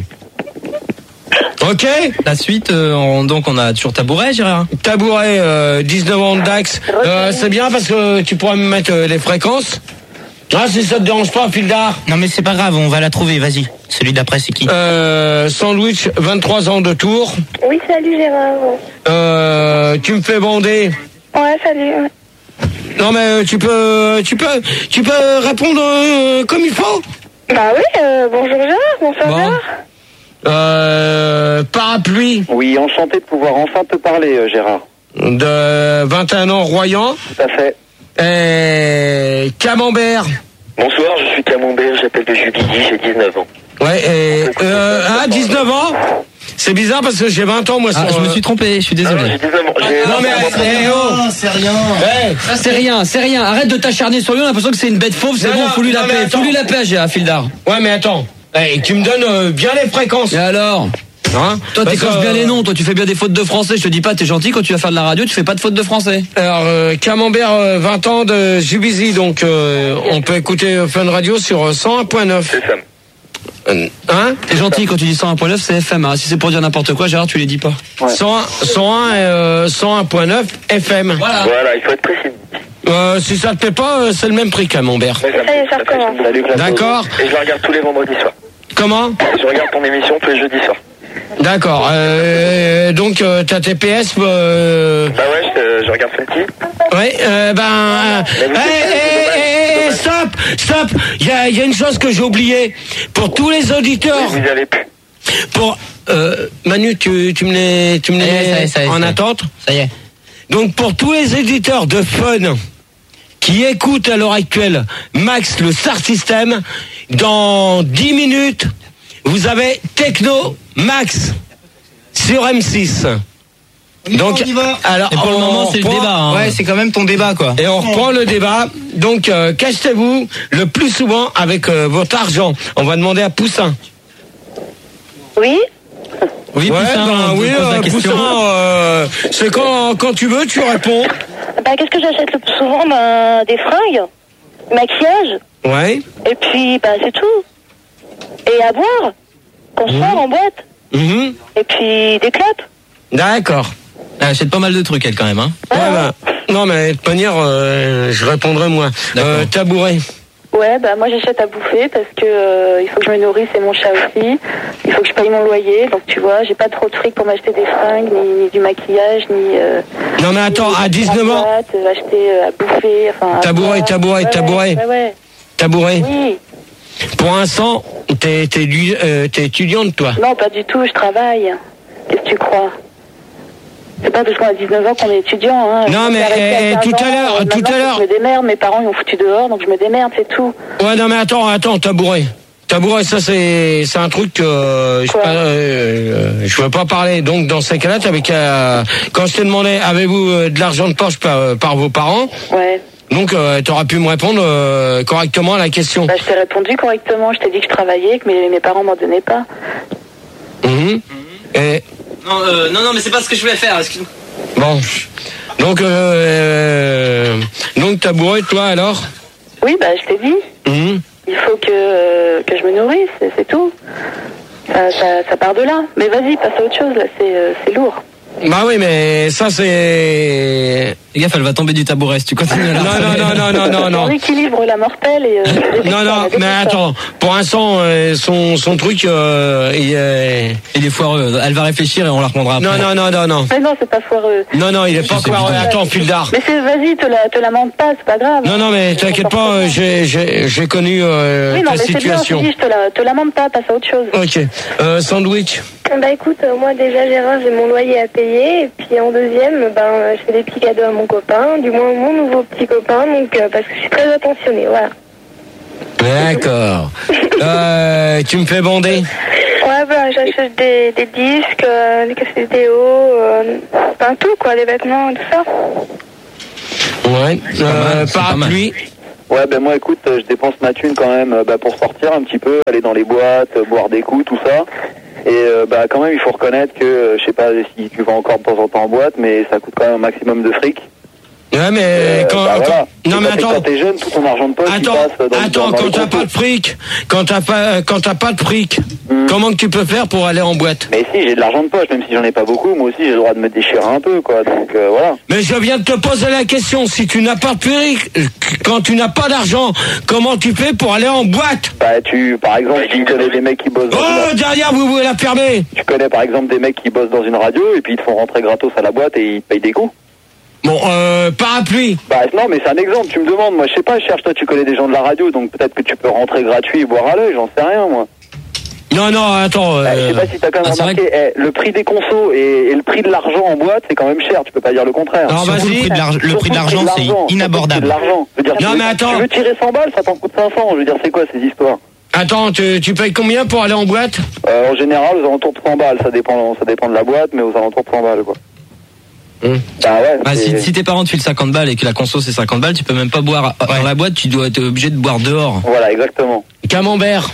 Ok. La suite, euh, on, donc on a toujours Tabouret, Gérard. Tabouret, euh, dix-neuf ans de Dax. Euh, c'est bien parce que tu pourras me mettre euh, les fréquences. Ah, si ça te dérange pas, Fildar. Non mais c'est pas grave, on va la trouver, vas-y. Celui d'après, c'est qui? Euh, Sandwich, vingt-trois ans de Tours. Oui, salut Gérard. Euh, tu me fais bander. Ouais, salut. Non mais tu peux, tu peux, tu peux répondre euh, comme il faut. Bah oui, euh, bonjour Gérard, bonsoir bon. Gérard. Euh, parapluie. Oui, enchanté de pouvoir enfin te parler, euh, Gérard. De vingt et un ans, Royan. Tout à fait. Et Camembert. Bonsoir, je suis Camembert, j'appelle de Jubilly, j'ai dix-neuf ans. Ouais, et euh, ah, dix-neuf ans. C'est bizarre parce que j'ai vingt ans, moi. Ah, sur, je me suis trompé, je suis désolé. Ah, non, j'ai dix-neuf ans. J'ai non, mais eh, oh, c'est rien. Hey. Ah, c'est rien, c'est rien. Arrête de t'acharner sur lui, on a l'impression que c'est une bête fauve, c'est non, bon, fous-lui la non, paix. Fous-lui la paix, Gérard Fildar. Ouais, mais attends. Hey, tu me donnes euh, bien les fréquences. Et alors? Hein, toi t'écorches bien les noms, toi tu fais bien des fautes de français, je te dis pas, t'es gentil, quand tu vas faire de la radio, tu fais pas de fautes de français. Alors, euh, Camembert, euh, vingt ans de Juvisy, donc euh, on peut écouter Fun Radio sur cent un point neuf. C'est ça. Euh, hein? T'es gentil, quand tu dis cent un point neuf, c'est F M, hein. Si c'est pour dire n'importe quoi, Gérard, tu les dis pas. Ouais. cent un, cent un, euh, cent un point neuf F M. Voilà. Voilà, il faut être précis. Euh, si ça te plaît pas, euh, c'est le même prix, Camembert. Ça y est, ça recommence. Salut, Claude. D'accord. Et je la regarde tous les vendredis soirs. Comment? Je regarde ton émission tous les jeudis soirs. D'accord. Euh, donc euh, t'as tes P S. Euh... Bah ouais, je, je regarde Funky. Ouais. Euh, ben. Euh... Hey, hey, hey, stop, stop. Il y a, y a une chose que j'ai oubliée. Pour tous les auditeurs. Oui, vous y allez plus. Pour euh, Manu, tu, tu me les, tu me les Ça y est, ça y est, en ça y est. attente. Ça y est. Donc pour tous les éditeurs de Fun qui écoutent à l'heure actuelle Max le Star System, dans dix minutes, vous avez Techno Max sur M six. Donc, on y va. alors, Et pour le on moment, c'est le reprend- débat. Hein. Ouais, c'est quand même ton débat, quoi. Et on reprend le débat. Donc, euh, cachetez-vous le plus souvent avec euh, votre argent. On va demander à Poussin. Oui. Oui, Ouais, Poussin, ben on te oui, pose la euh, question. Poussin, euh, c'est quand, quand tu veux, tu réponds. Bah, qu'est-ce que j'achète le plus souvent? Bah, des fringues, maquillage, Ouais. et puis, bah, c'est tout. Et à boire, qu'on Mmh. sort en boîte, Mhm. et puis des clopes. D'accord. Elle achète pas mal de trucs, elle, quand même, hein. Ouais, bah, non, mais de toute manière, euh, je répondrai moi. Euh, tabouret. Ouais, bah moi j'achète à bouffer parce que euh, il faut que je me nourrisse et mon chat aussi. Il faut que je paye mon loyer, donc tu vois, j'ai pas trop de fric pour m'acheter des fringues, ni, ni du maquillage, ni. Euh, Non, mais attends, ni à dix-neuf ans. boîte, euh, acheter euh, à bouffer, enfin. à Tabouret, boire. tabouret, Ouais, tabouret. Ouais, ouais. Tabouret. Oui. Pour l'instant, t'es, t'es, lu- euh, t'es étudiante, toi. Non, pas du tout, je travaille. Qu'est-ce que tu crois? C'est pas parce qu'on a dix-neuf ans qu'on est étudiant, hein. Non, J'ai mais, arrêté à eh, quinze tout à ans, l'heure, euh, tout maintenant, à l'heure. Je me démerde, mes parents ils m'ont foutu dehors, donc je me démerde, c'est tout. Ouais, non, mais attends, attends, tabouret. Tabouret, ça, c'est, c'est un truc que euh, je, Quoi pas, euh, je veux pas parler. Donc, dans ces cas-là, t'avais qu'à, quand je t'ai demandé, avez-vous euh, de l'argent de poche par, euh, par vos parents? Ouais. Donc, euh, t'auras pu me répondre euh, correctement à la question. Bah, je t'ai répondu correctement, je t'ai dit que je travaillais, que mes, mes parents m'en donnaient pas. Mhm. Et, Non, euh, non, non, mais c'est pas ce que je voulais faire, excuse-moi. bon. Donc, euh, euh, donc, tabouret, toi, alors? Oui, bah je t'ai dit. Mhm. Il faut que, euh, que je me nourrisse, c'est, c'est tout. Ça, ça, ça part de là. Mais vas-y, passe à autre chose, là, c'est, euh, c'est lourd. Bah oui, mais ça c'est... Les gaffe, elle va tomber du tabouret si tu continues là. Non, non, non, non, non, non, non. On équilibre la mortelle et... Euh, non, non, mais attends, pour l'instant, euh, son, son truc, euh, il est... Il est foireux, elle va réfléchir et on la reprendra après. Non, non, non, non, non. Mais non, c'est pas foireux. Non, non, il est pas foireux, attends, fil d'art. Mais c'est, vas-y, te la, te la mente pas, c'est pas grave. Non, non, mais t'inquiète pas, euh, j'ai, j'ai, j'ai connu euh, oui, non, ta mais situation. C'est bien, je te, dis, je te la, te la mente pas, passe à autre chose. Ok, euh, sandwich. Bah écoute, euh, moi déjà Gérard, j'ai mon loyer à payer, et puis en deuxième, ben, euh, je fais des petits cadeaux à mon copain, du moins mon nouveau petit copain, donc euh, parce que je suis très attentionnée, voilà. D'accord. euh, tu me fais bonder? Ouais, ben j'achète des, des disques, euh, des cassettes vidéo, euh, enfin tout quoi, des vêtements et tout ça. Ouais, euh, parapluie. Ouais, ben moi écoute, je dépense ma thune quand même bah, pour sortir un petit peu, aller dans les boîtes, boire des coups, tout ça. Et euh, bah quand même il faut reconnaître que, euh, je sais pas si tu vas encore de temps en temps en boîte, mais ça coûte quand même un maximum de fric. Ouais, mais euh, quand, bah, quand... voilà. non mais quand attends, quand t'es jeune, tout ton argent de poche, attends, il passe dans, attends, dans, dans quand t'as pas de fric, quand t'as pas, quand t'as pas de fric, mmh. comment que tu peux faire pour aller en boîte? Mais si, j'ai de l'argent de poche, même si j'en ai pas beaucoup, moi aussi j'ai le droit de me déchirer un peu, quoi. Donc euh, voilà. Mais je viens de te poser la question, si tu n'as pas de fric, quand tu n'as pas d'argent, comment tu fais pour aller en boîte? Bah tu, par exemple, tu connais des mecs qui bossent. Dans oh, une... derrière vous pouvez la fermer. Tu connais par exemple des mecs qui bossent dans une radio et puis ils te font rentrer gratos à la boîte et ils te payent des coups. Bon, euh, parapluie. Bah non, mais c'est un exemple, tu me demandes, moi je sais pas, je cherche, toi tu connais des gens de la radio, donc peut-être que tu peux rentrer gratuit et boire à l'œil, j'en sais rien moi. Non, non, attends. Euh... Bah, je sais pas si t'as quand même ah, remarqué, que... eh, le prix des consos et, et le prix de l'argent en boîte, c'est quand même cher, tu peux pas dire le contraire. Alors vas-y, le prix de l'argent, le prix de l'argent, c'est inabordable. L'argent. Je veux dire, non tu mais veux, attends. Tu veux tirer cent balles, ça t'en coûte cinq cents, je veux dire, c'est quoi ces histoires? Attends, tu, tu payes combien pour aller en boîte? euh, En général, aux alentours de cent balles, ça dépend, ça dépend de la boîte, mais aux alentours de cent balles, quoi. Mmh. Bah ouais, bah si, si tes parents te filent cinquante balles et que la conso c'est cinquante balles, tu peux même pas boire ouais. dans la boîte, tu dois être obligé de boire dehors. Voilà, exactement. Camembert.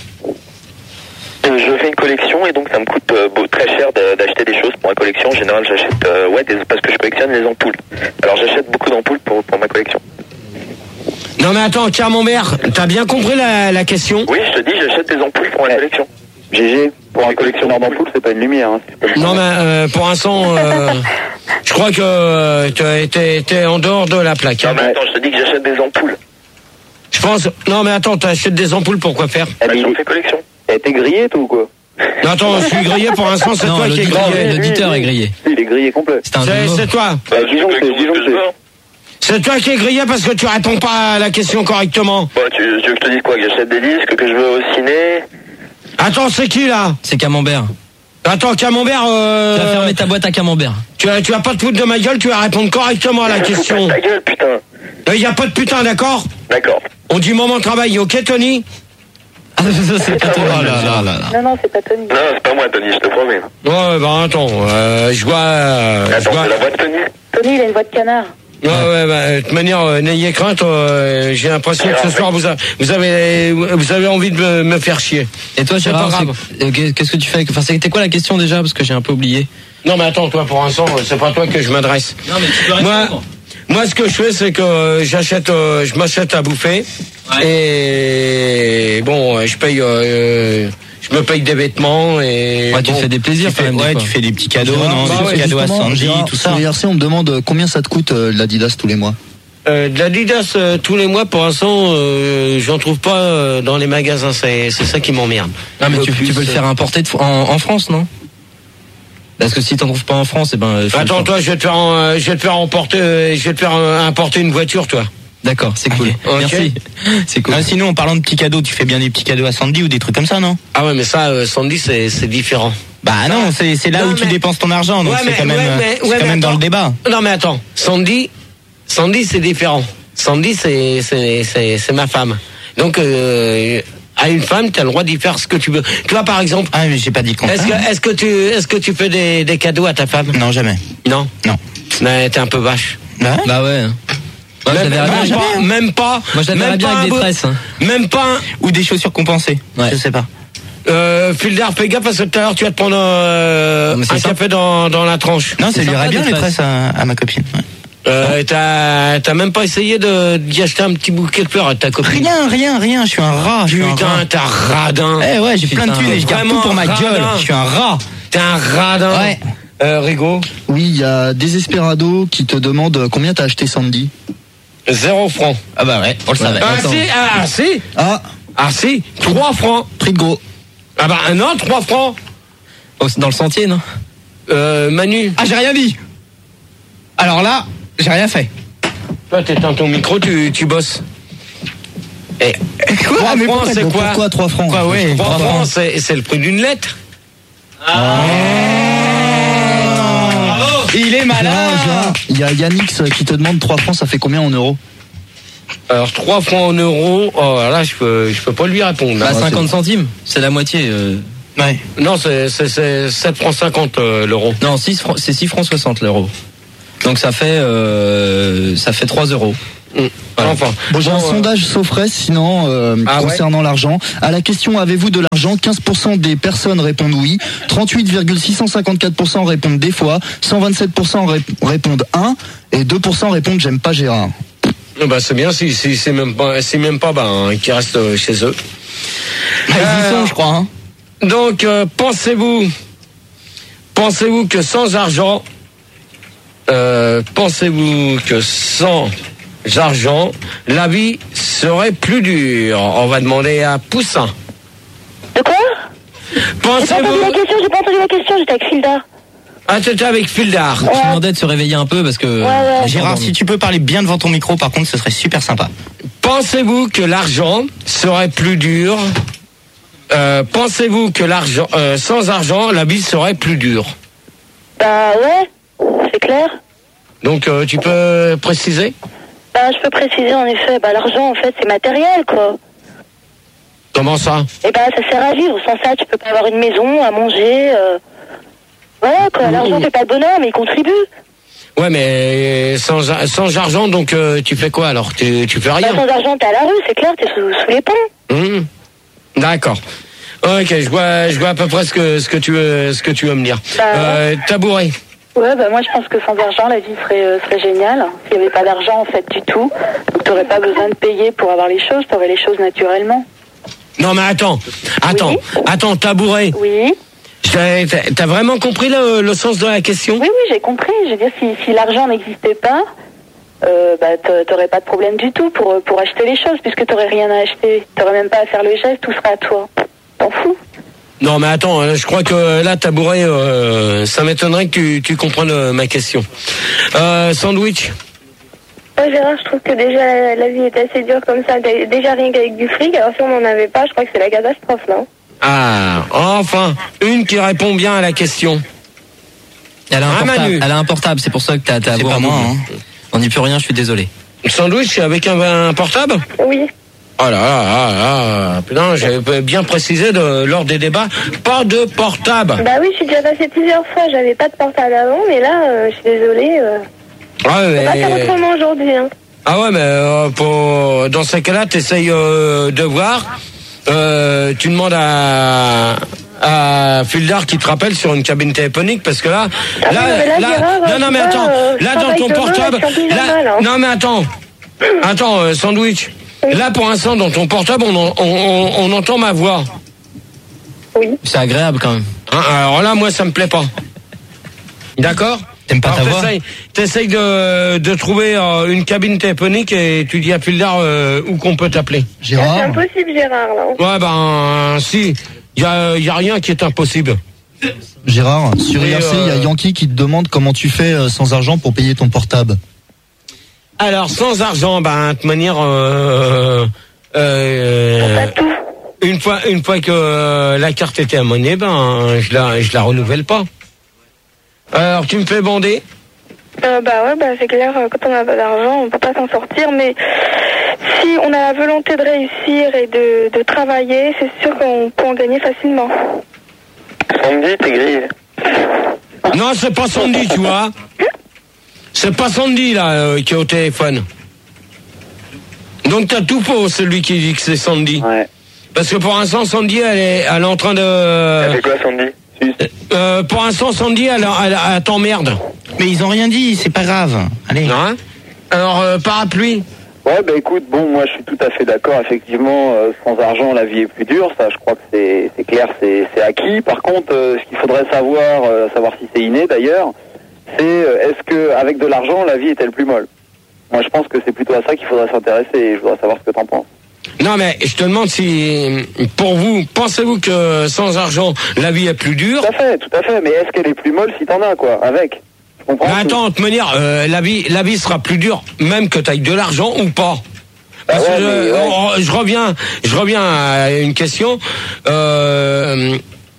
Je fais une collection et donc ça me coûte euh, beau, très cher de, d'acheter des choses pour ma collection. En général, j'achète euh, ouais, des, parce que je collectionne les ampoules. Alors j'achète beaucoup d'ampoules pour, pour ma collection. Non mais attends, Camembert, t'as bien compris la, la question? Oui, je te dis, j'achète des ampoules pour ma collection. G G, pour un collectionneur d'ampoules, c'est pas une lumière. Hein, pas non mais euh, pour l'instant, euh, je crois que euh, t'es, t'es en dehors de la plaque. Non mais attends, je te dis que j'achète des ampoules. Je pense... Non mais attends, t'achètes des ampoules pour quoi faire? Eh, bah, j'en fais collection. Eh, t'es grillé toi ou quoi? Non attends, je suis grillé pour l'instant, c'est non, toi qui es grillé. L'auditeur est grillé. Il est grillé complet. C'est, un c'est, c'est toi. Bah, disons que c'est, disons que c'est. C'est toi qui es grillé parce que tu réponds pas à la question correctement. Bah, tu, tu veux que je te dise quoi? Que j'achète des disques, que je vais au ciné? Attends, c'est qui là? C'est Camembert. Attends, Camembert, euh... tu vas fermer ta boîte à Camembert. Tu as, tu as pas de foutre de ma gueule, tu vas répondre correctement à la question. Ta gueule, putain. Il y a pas de putain, d'accord? D'accord. On dit moment de travail, ok Tony? Ah, c'est pas Tony. Oh là là là. Non, non, c'est pas Tony. Non, c'est pas moi Tony, je te promets. Ouais, bah attends, euh, je vois... Euh, attends, je vois... c'est la voix de Tony? Tony, il a une voix de canard. Ouais, ouais, bah, de toute manière, euh, n'ayez crainte, euh, j'ai l'impression que ce soir, vous, a, vous, avez, vous avez envie de me, me faire chier. Et toi, Gérard, c'est, qu'est-ce que tu fais? Enfin, c'était quoi la question déjà? Parce que j'ai un peu oublié. Non, mais attends, toi, pour l'instant, c'est pas toi que je m'adresse. Non, mais tu peux répondre. Moi, moi, ce que je fais, c'est que euh, j'achète, euh, je m'achète à bouffer. Ouais. Et bon, je paye... Euh, je me paye des vêtements et... Ouais, tu bon, fais des plaisirs quand même. Ouais, tu fais des petits cadeaux, Gérard, non, bah des ouais, petits cadeaux à Sandy, tout ça. Sur I R C, on me demande combien ça te coûte euh, l'Adidas tous les mois. Euh, de l'Adidas euh, tous les mois, pour l'instant, euh, j'en trouve pas euh, dans les magasins. C'est, c'est ça qui m'emmerde. Non, mais tu, plus, tu peux le faire importer de, en, en France, non? Parce que si t'en trouves pas en France, eh ben... Attends, toi, je vais te faire, euh, je vais te faire emporter, euh, je vais te faire euh, importer une voiture, toi. D'accord, c'est cool. Okay. Merci. C'est cool. Ah, sinon, en parlant de petits cadeaux, tu fais bien des petits cadeaux à Sandy ou des trucs comme ça, non? Ah ouais, mais ça, euh, Sandy, c'est, c'est différent. Bah ah, non, c'est, c'est là non, où mais... tu dépenses ton argent, donc ouais, c'est mais, quand même, ouais, mais, c'est ouais, quand même attends. Dans le débat. Non mais attends, Sandy, Sandy, c'est différent. Sandy, c'est, c'est, c'est, c'est ma femme. Donc, euh, à une femme, tu as le droit d'y faire ce que tu veux. Tu vois, par exemple... Ah, mais j'ai pas dit contraire. Est-ce que, est-ce que tu, est-ce que tu fais des, des cadeaux à ta femme? Non, jamais. Non? Non. Mais t'es un peu vache. Bah, bah ouais. Moi, même, même, bien, pas, même pas. Moi, je l'avais bien avec des tresses. Hein. Même pas. Un... Ou des chaussures compensées. Ouais. Je sais pas. Euh, Filder, fais gaffe parce que tout à l'heure tu vas te prendre euh, un ça. café dans, dans la tranche. Non, ça lui irait bien les tresses à, à ma copine. Ouais. Euh, t'as, t'as même pas essayé de, d'y acheter un petit bouquet de fleurs à ta copine? Rien, rien, rien, je suis un rat. Putain, t'es un radin. Eh ouais, j'ai plein de thunes et je garde tout pour ma gueule. Je suis un rat. T'es un radin. Ouais. Euh, Rigaud. Oui, il y a Desesperado qui te demande combien t'as acheté Sandy. Zéro franc. Ah bah ouais, on le savait. Ah si, ah si. Ah. Ah si, trois francs. Prix de gros. Ah bah non, trois francs. Oh, c'est dans le sentier, non? Euh, Manu. Ah, j'ai rien dit. Alors là, j'ai rien fait. Toi, t'éteins ton micro, tu, tu bosses. Et, Quoi, trois mais francs, pourquoi, c'est quoi? Pourquoi trois francs? Quoi, ouais, trois francs, francs. c'est, c'est le prix d'une lettre. Ah. Il est malin. Il y a Yannix qui te demande trois francs, ça fait combien en euros? Alors, trois francs en euros, oh, là, je peux, je peux pas lui répondre. Bah, là. cinquante centimes, c'est la moitié. Euh... Ouais. Non, c'est, c'est, c'est sept francs cinquante euh, l'euro. Non, six francs, c'est six francs soixante l'euro. Donc ça fait, euh, ça fait trois euros. Mmh. Voilà. Enfin, bon, j'ai bon, un euh... sondage Sofres sinon euh, ah concernant ouais l'argent. À la question avez-vous de l'argent, quinze pour cent des personnes répondent oui, trente-huit virgule six cent cinquante-quatre pour cent répondent des fois, cent vingt-sept pour cent rép- répondent un et deux pour cent répondent j'aime pas Gérard. Bah c'est bien si, si c'est même pas c'est même pas ben qui restent chez eux. Ils y sont, je crois. Hein. Donc euh, pensez-vous pensez-vous que sans argent euh, pensez-vous que sans argent la vie serait plus dure? On va demander à Poussin. De quoi? J'ai pas entendu Pensez-vous la question, j'ai pas entendu la question, j'étais avec Filda. Ah, tu étais avec Fildar. Je demandais de se réveiller un peu parce que. Ouais, ouais. Gérard, si tu peux parler bien devant ton micro, par contre, ce serait super sympa. Pensez-vous que l'argent serait plus dur? Euh, pensez-vous que l'argent euh, sans argent la vie serait plus dure? Bah ouais, c'est clair. Donc euh, tu peux préciser? Bah je peux préciser en effet, bah l'argent en fait c'est matériel quoi. Comment ça? Et bah ça sert à vivre, sans ça tu peux pas avoir une maison, à manger. Euh... Voilà quoi, l'argent fait pas le bonheur mais il contribue. Ouais mais sans, sans argent donc euh, tu fais quoi alors? Tu, tu fais rien? Bah, sans argent t'es à la rue, c'est clair, t'es sous, sous les ponts. Mmh. D'accord. Ok, je vois, je vois à peu près ce que, ce que tu veux, ce que tu veux me dire. Bah, euh, tabouret. Ouais, bah moi je pense que sans argent la vie serait, euh, serait géniale. S'il n'y avait pas d'argent en fait du tout, donc t'aurais pas besoin de payer pour avoir les choses, t'aurais les choses naturellement. Non mais attends, attends, oui. attends, tabouret. Oui. T'as, t'as vraiment compris le, le sens de la question? Oui, oui, j'ai compris. Je veux dire, si, si l'argent n'existait pas, euh, bah t'aurais pas de problème du tout pour, pour acheter les choses, puisque t'aurais rien à acheter. T'aurais même pas à faire le geste, tout sera à toi. T'en fous? Non mais attends, je crois que là tabouret, euh, ça m'étonnerait que tu, tu comprennes euh, ma question. Euh, sandwich. Ouais, Gérard, je trouve que déjà la, la vie est assez dure comme ça. Déjà rien qu'avec du fric, alors si on n'en avait pas, je crois que c'est la catastrophe là. Ah, enfin, une qui répond bien à la question. Elle a un Ah, portable, Manu. elle a un portable, c'est pour ça que t'as ta C'est voix pas en moi, double. hein. On n'y peut rien, je suis désolé. Sandwich avec un, un portable? Oui. Oh là là là là, putain, j'avais bien précisé de, lors des débats, pas de portable. Bah oui, je suis déjà passée plusieurs fois, j'avais pas de portable avant, mais là, euh, je suis désolée. Euh... Ah On va pas faire ouais, mais, autrement aujourd'hui, hein. ah ouais, mais euh, pour, dans ces cas-là, t'essayes euh, de voir. Euh, tu demandes à à Fildar qui te rappelle sur une cabine téléphonique parce que là, Ah là, oui, mais là, là, Gérard, non non tu mais vois, attends, euh, je là dans travaille ton demain, portable, je suis en là, pyjama, là. non mais attends, attends, euh, sandwich. Là pour l'instant dans ton portable on, en- on, on, on entend ma voix. Oui. C'est agréable quand même. Hein, alors là moi ça me plaît pas. D'accord? T'aimes pas Alors, ta voix? t'essayes, t'essayes de, de trouver euh, une cabine téléphonique et tu dis à Fildar euh, où qu'on peut t'appeler. Ah, c'est Gérard, impossible, Gérard, là. Ouais ben si, il y a, y a rien qui est impossible. Gérard, sur Et, I R C, il y a euh, Yankee qui te demande comment tu fais euh, sans argent pour payer ton portable. Alors sans argent, ben de toute manière, euh, euh, une fois une fois que euh, la carte était à monnaie, ben je la je la renouvelle pas. Alors tu me fais bander? Euh, bah ouais, bah c'est clair, euh, quand on n'a pas d'argent, on peut pas s'en sortir, mais si on a la volonté de réussir et de, de travailler, c'est sûr qu'on peut en gagner facilement. Sandy, t'es grille. Non, c'est pas Sandy, tu vois. C'est pas Sandy là euh, qui est au téléphone. Donc t'as tout faux, celui qui dit que c'est Sandy. Ouais. Parce que pour l'instant, Sandy, elle est, elle est en train de. Elle fait quoi, Sandy? Euh, pour l'instant, Sandy, elle, elle, elle t'emmerde. Mais ils ont rien dit, c'est pas grave. Allez. Hein? Alors, euh, parapluie. Ouais, bah écoute, bon, moi je suis tout à fait d'accord, effectivement, euh, sans argent la vie est plus dure, ça je crois que c'est, c'est clair, c'est, c'est acquis. Par contre, euh, ce qu'il faudrait savoir, euh, savoir si c'est inné d'ailleurs, c'est euh, est-ce que avec de l'argent la vie est-elle plus molle? Moi je pense que c'est plutôt à ça qu'il faudrait s'intéresser et je voudrais savoir ce que t'en penses. Non mais je te demande si, pour vous, pensez-vous que sans argent la vie est plus dure? Tout à fait, tout à fait, mais est-ce qu'elle est plus molle si t'en as quoi, avec? Mais attends, de toute manière, euh, la vie, la vie sera plus dure, même que tu aies de l'argent ou pas. Parce ah ouais, que je, ouais. oh, je reviens, je reviens à une question. Euh,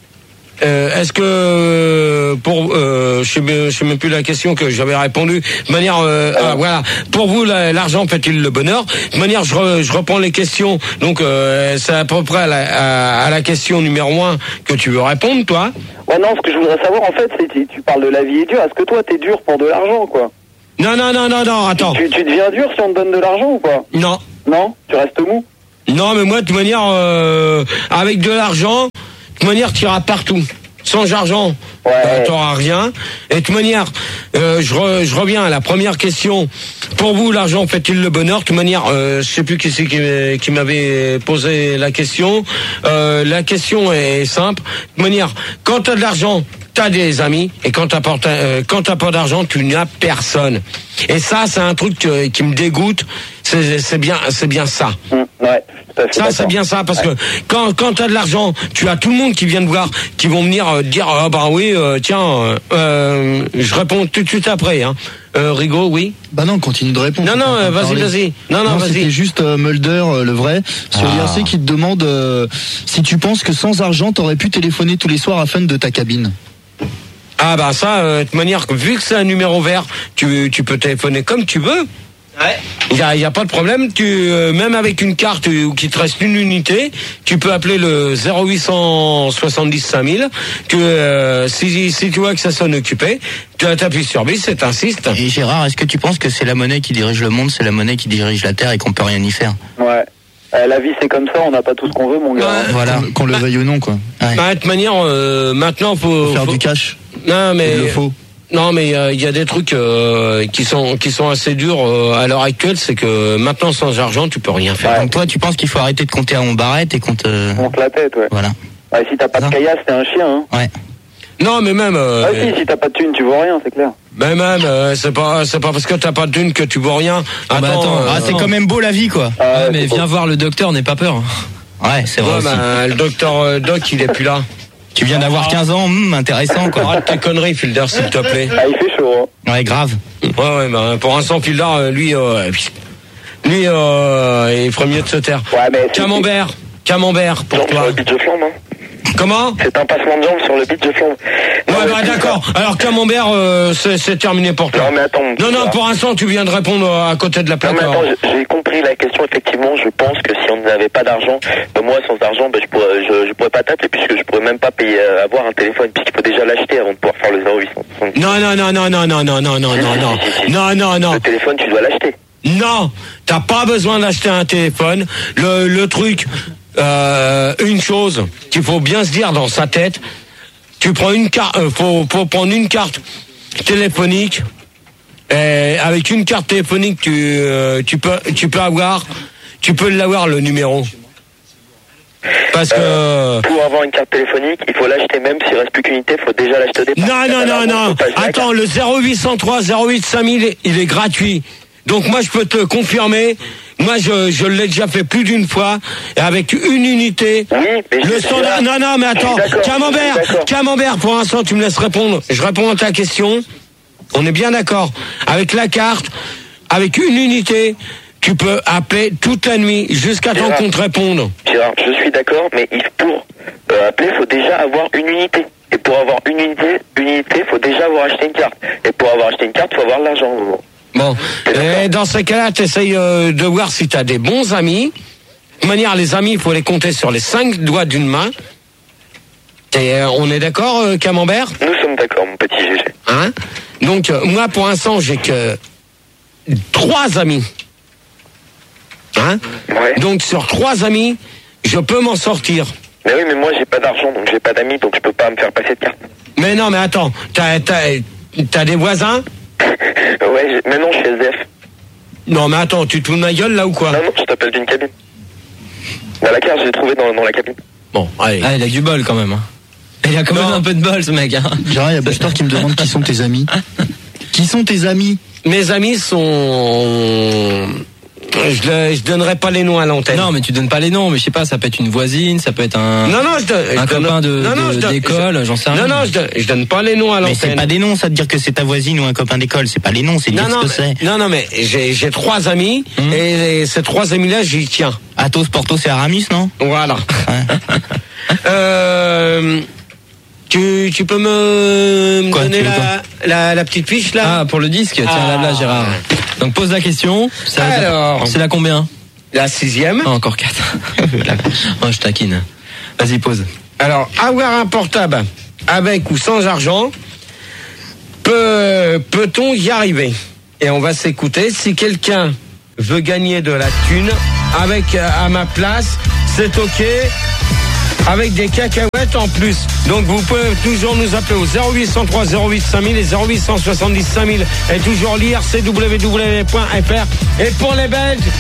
euh, est-ce que pour, euh, je sais, je sais même plus la question que j'avais répondu. De manière, euh, ah, voilà. Pour vous, la, l'argent fait-il le bonheur? De manière, je, re, je reprends les questions. Donc, euh, c'est à peu près à la, à, à la question numéro un que tu veux répondre, toi. Ouais, non, ce que je voudrais savoir, en fait, c'est tu, tu parles de la vie est dure. Est-ce que toi, t'es dur pour de l'argent, quoi? Non, non, non, non, non, attends. Tu, tu deviens dur si on te donne de l'argent ou pas? Non. Non? Tu restes mou? Non, mais moi, de toute manière, euh, avec de l'argent, de toute manière, tu iras partout. Sans argent, ouais. euh, t'auras rien. Et de toute manière, euh, je, re, je reviens à la première question. Pour vous, l'argent fait-il le bonheur? De toute manière, euh, je sais plus qui c'est qui, qui m'avait posé la question. Euh, la question est simple. De toute manière, quand t'as de l'argent, t'as des amis, et quand t'as pas, euh, quand t'as pas d'argent, tu n'as personne. Et ça, c'est un truc que, qui me dégoûte. C'est, c'est bien, c'est bien ça. Mmh, ouais. Ça, c'est bien ça, parce ouais. que quand, quand tu as de l'argent, tu as tout le monde qui vient te voir, qui vont venir euh, dire, ah bah oui, euh, tiens, euh, je réponds tout de suite après. Hein. Euh, Rigaud, oui. Bah non, continue de répondre. Non, non, euh, vas-y, vas-y. Non, non, non vas-y. C'était juste euh, Mulder, euh, le vrai, sur ah. l'I R C qui te demande euh, si tu penses que sans argent, t'aurais pu téléphoner tous les soirs à Fun de ta cabine. Ah bah ça, euh, de toute manière, vu que c'est un numéro vert, tu, tu peux téléphoner comme tu veux. Ouais. Il y a, y a pas de problème. Tu euh, même avec une carte où qu'il te reste une unité, tu peux appeler le zéro huit soixante-dix cinq mille. Que euh, si si tu vois que ça sonne occupé, tu appuies sur bis et t'insistes. Et Gérard, est-ce que tu penses que c'est la monnaie qui dirige le monde, c'est la monnaie qui dirige la terre et qu'on peut rien y faire? Ouais. Euh, la vie c'est comme ça, on n'a pas tout ce qu'on veut, mon gars. Ouais. Voilà, qu'on, qu'on le veuille ou non, quoi. Ouais. Bah, de toute manière, euh, maintenant faut, faut faire faut... du cash. Non mais il le faut. Non mais il euh, y a des trucs euh, qui sont qui sont assez durs euh, à l'heure actuelle, c'est que maintenant sans argent tu peux rien faire. Ouais. Donc toi tu penses qu'il faut arrêter de compter à mon barrette et qu'on te... On te la tête, ouais. Voilà. Ouais, si t'as pas de caillasse, t'es un chien, hein. Ouais. Non mais même. Euh, ah si, si t'as pas de thune, tu vois rien, c'est clair. Ben même, euh, c'est pas c'est pas parce que t'as pas de thune que tu vois rien. Attends, bah attends euh, ah, c'est quand même beau la vie, quoi. Ah, ouais, mais viens beau. voir le docteur, n'aie pas peur. Ouais, c'est vrai. Ouais, aussi. Ben, le docteur euh, Doc, il est plus là. Tu viens d'avoir quinze ans, hum, intéressant quoi. Arrête tes conneries, Filder, s'il te plaît. Ah, il fait chaud, hein. Ouais, grave. Ouais, ouais, ben, pour l'instant, Filder, lui, euh, lui, euh, il ferait mieux de se taire. Ouais, mais. Camembert, Camembert, pour toi. Le beach de Flandre, hein. Comment? C'est un passement de jambes sur le beach de Flandre. Ouais, bah ouais, d'accord. Alors, Camembert, euh, c'est, c'est terminé pour toi. Non, mais attends. Non, non, pour l'instant, tu viens de répondre à côté de la plaque. Non, mais attends, j'ai compris la question, effectivement. Je pense que si on n'avait pas d'argent, ben moi, sans argent, ben, je pourrais, je, je pourrais pas t'appeler puisque je pourrais même pas payer, euh, avoir un téléphone puisqu'il faut déjà l'acheter avant de pouvoir faire le zéro huit cent. Non, non, non, non, non, non, non, non, non, non, non, non, non, non. Le téléphone, tu dois l'acheter. Non, t'as pas besoin d'acheter un téléphone. Le, le truc, euh, une chose qu'il faut bien se dire dans sa tête, tu prends une carte, euh, faut, faut prendre une carte téléphonique. Et avec une carte téléphonique, tu, euh, tu peux, tu peux avoir, tu peux l'avoir le numéro. Parce que euh, pour avoir une carte téléphonique, il faut l'acheter même s'il reste plus qu'une unité, il faut déjà l'acheter au départ. Non, non, non, non. Attends, le zéro huit cent trois zéro huit cinq mille, il est gratuit. Donc moi, je peux te confirmer. Moi, je, je l'ai déjà fait plus d'une fois, avec une unité. Oui, mais le standard. Non, non, mais attends. Camembert, Camembert, pour l'instant, tu me laisses répondre. Je réponds à ta question. On est bien d'accord. Avec la carte, avec une unité, tu peux appeler toute la nuit jusqu'à temps qu'on te réponde. Gérard, je suis d'accord, mais pour euh, appeler, il faut déjà avoir une unité. Et pour avoir une unité, une unité, il faut déjà avoir acheté une carte. Et pour avoir acheté une carte, il faut avoir de l'argent. Bon, et dans ces cas-là, tu essayes euh, de voir si tu as des bons amis. De toute manière, les amis, il faut les compter sur les cinq doigts d'une main. Et euh, on est d'accord, euh, Camembert? Nous sommes d'accord, mon petit G G. Hein? Donc, euh, moi, pour l'instant, j'ai que trois amis. Hein? Ouais. Donc, sur trois amis, je peux m'en sortir. Mais oui, mais moi, j'ai pas d'argent, donc j'ai pas d'amis, donc je peux pas me faire passer de carte. Mais non, mais attends, t'as, t'as, t'as des voisins? Ouais, maintenant, je suis S D F. Non, mais attends, tu te fous de ma gueule là ou quoi? Non, non, je t'appelle d'une cabine. Bah, la carte, je l'ai trouvée dans, dans la cabine. Bon, allez. Ah, il a du bol quand même. Hein. Il a quand non. même un peu de bol, ce mec. Hein. Gérard, il y a Buster qui me demande qui sont tes amis. Qui sont tes amis? Mes amis sont... Je, le, je donnerai pas les noms à l'antenne. Non, mais tu donnes pas les noms, mais je sais pas, ça peut être une voisine, ça peut être un, non, non, je donne, un je copain donne, de, non, non, de, d'école, j'en sais rien. Non, non, je donne, je donne pas les noms à l'antenne. Mais c'est pas des noms, ça veut dire que c'est ta voisine ou un copain d'école, c'est pas les noms, c'est dire non, ce que c'est. Non, non, mais j'ai, j'ai trois amis, mmh. et, et ces trois amis-là, j'y tiens. Athos, Porthos et Aramis, non? Voilà. Ouais. euh... Tu, tu peux me, me quoi, donner la, la, la petite fiche là? Ah, pour le disque, tiens, ah. là, là, Gérard. Donc pose la question. Ça, Alors, c'est la combien? La sixième. Ah, encore quatre. Oh, je taquine. Vas-y, pose. Alors, avoir un portable avec ou sans argent, peut, peut-on y arriver? Et on va s'écouter. Si quelqu'un veut gagner de la thune avec à ma place, c'est ok. Avec des cacahuètes en plus. Donc vous pouvez toujours nous appeler au zéro huit cent trois zéro huit cinq mille et zéro huit cent soixante-dix cinq mille et toujours lire c w w w point f r. Et pour les Belges,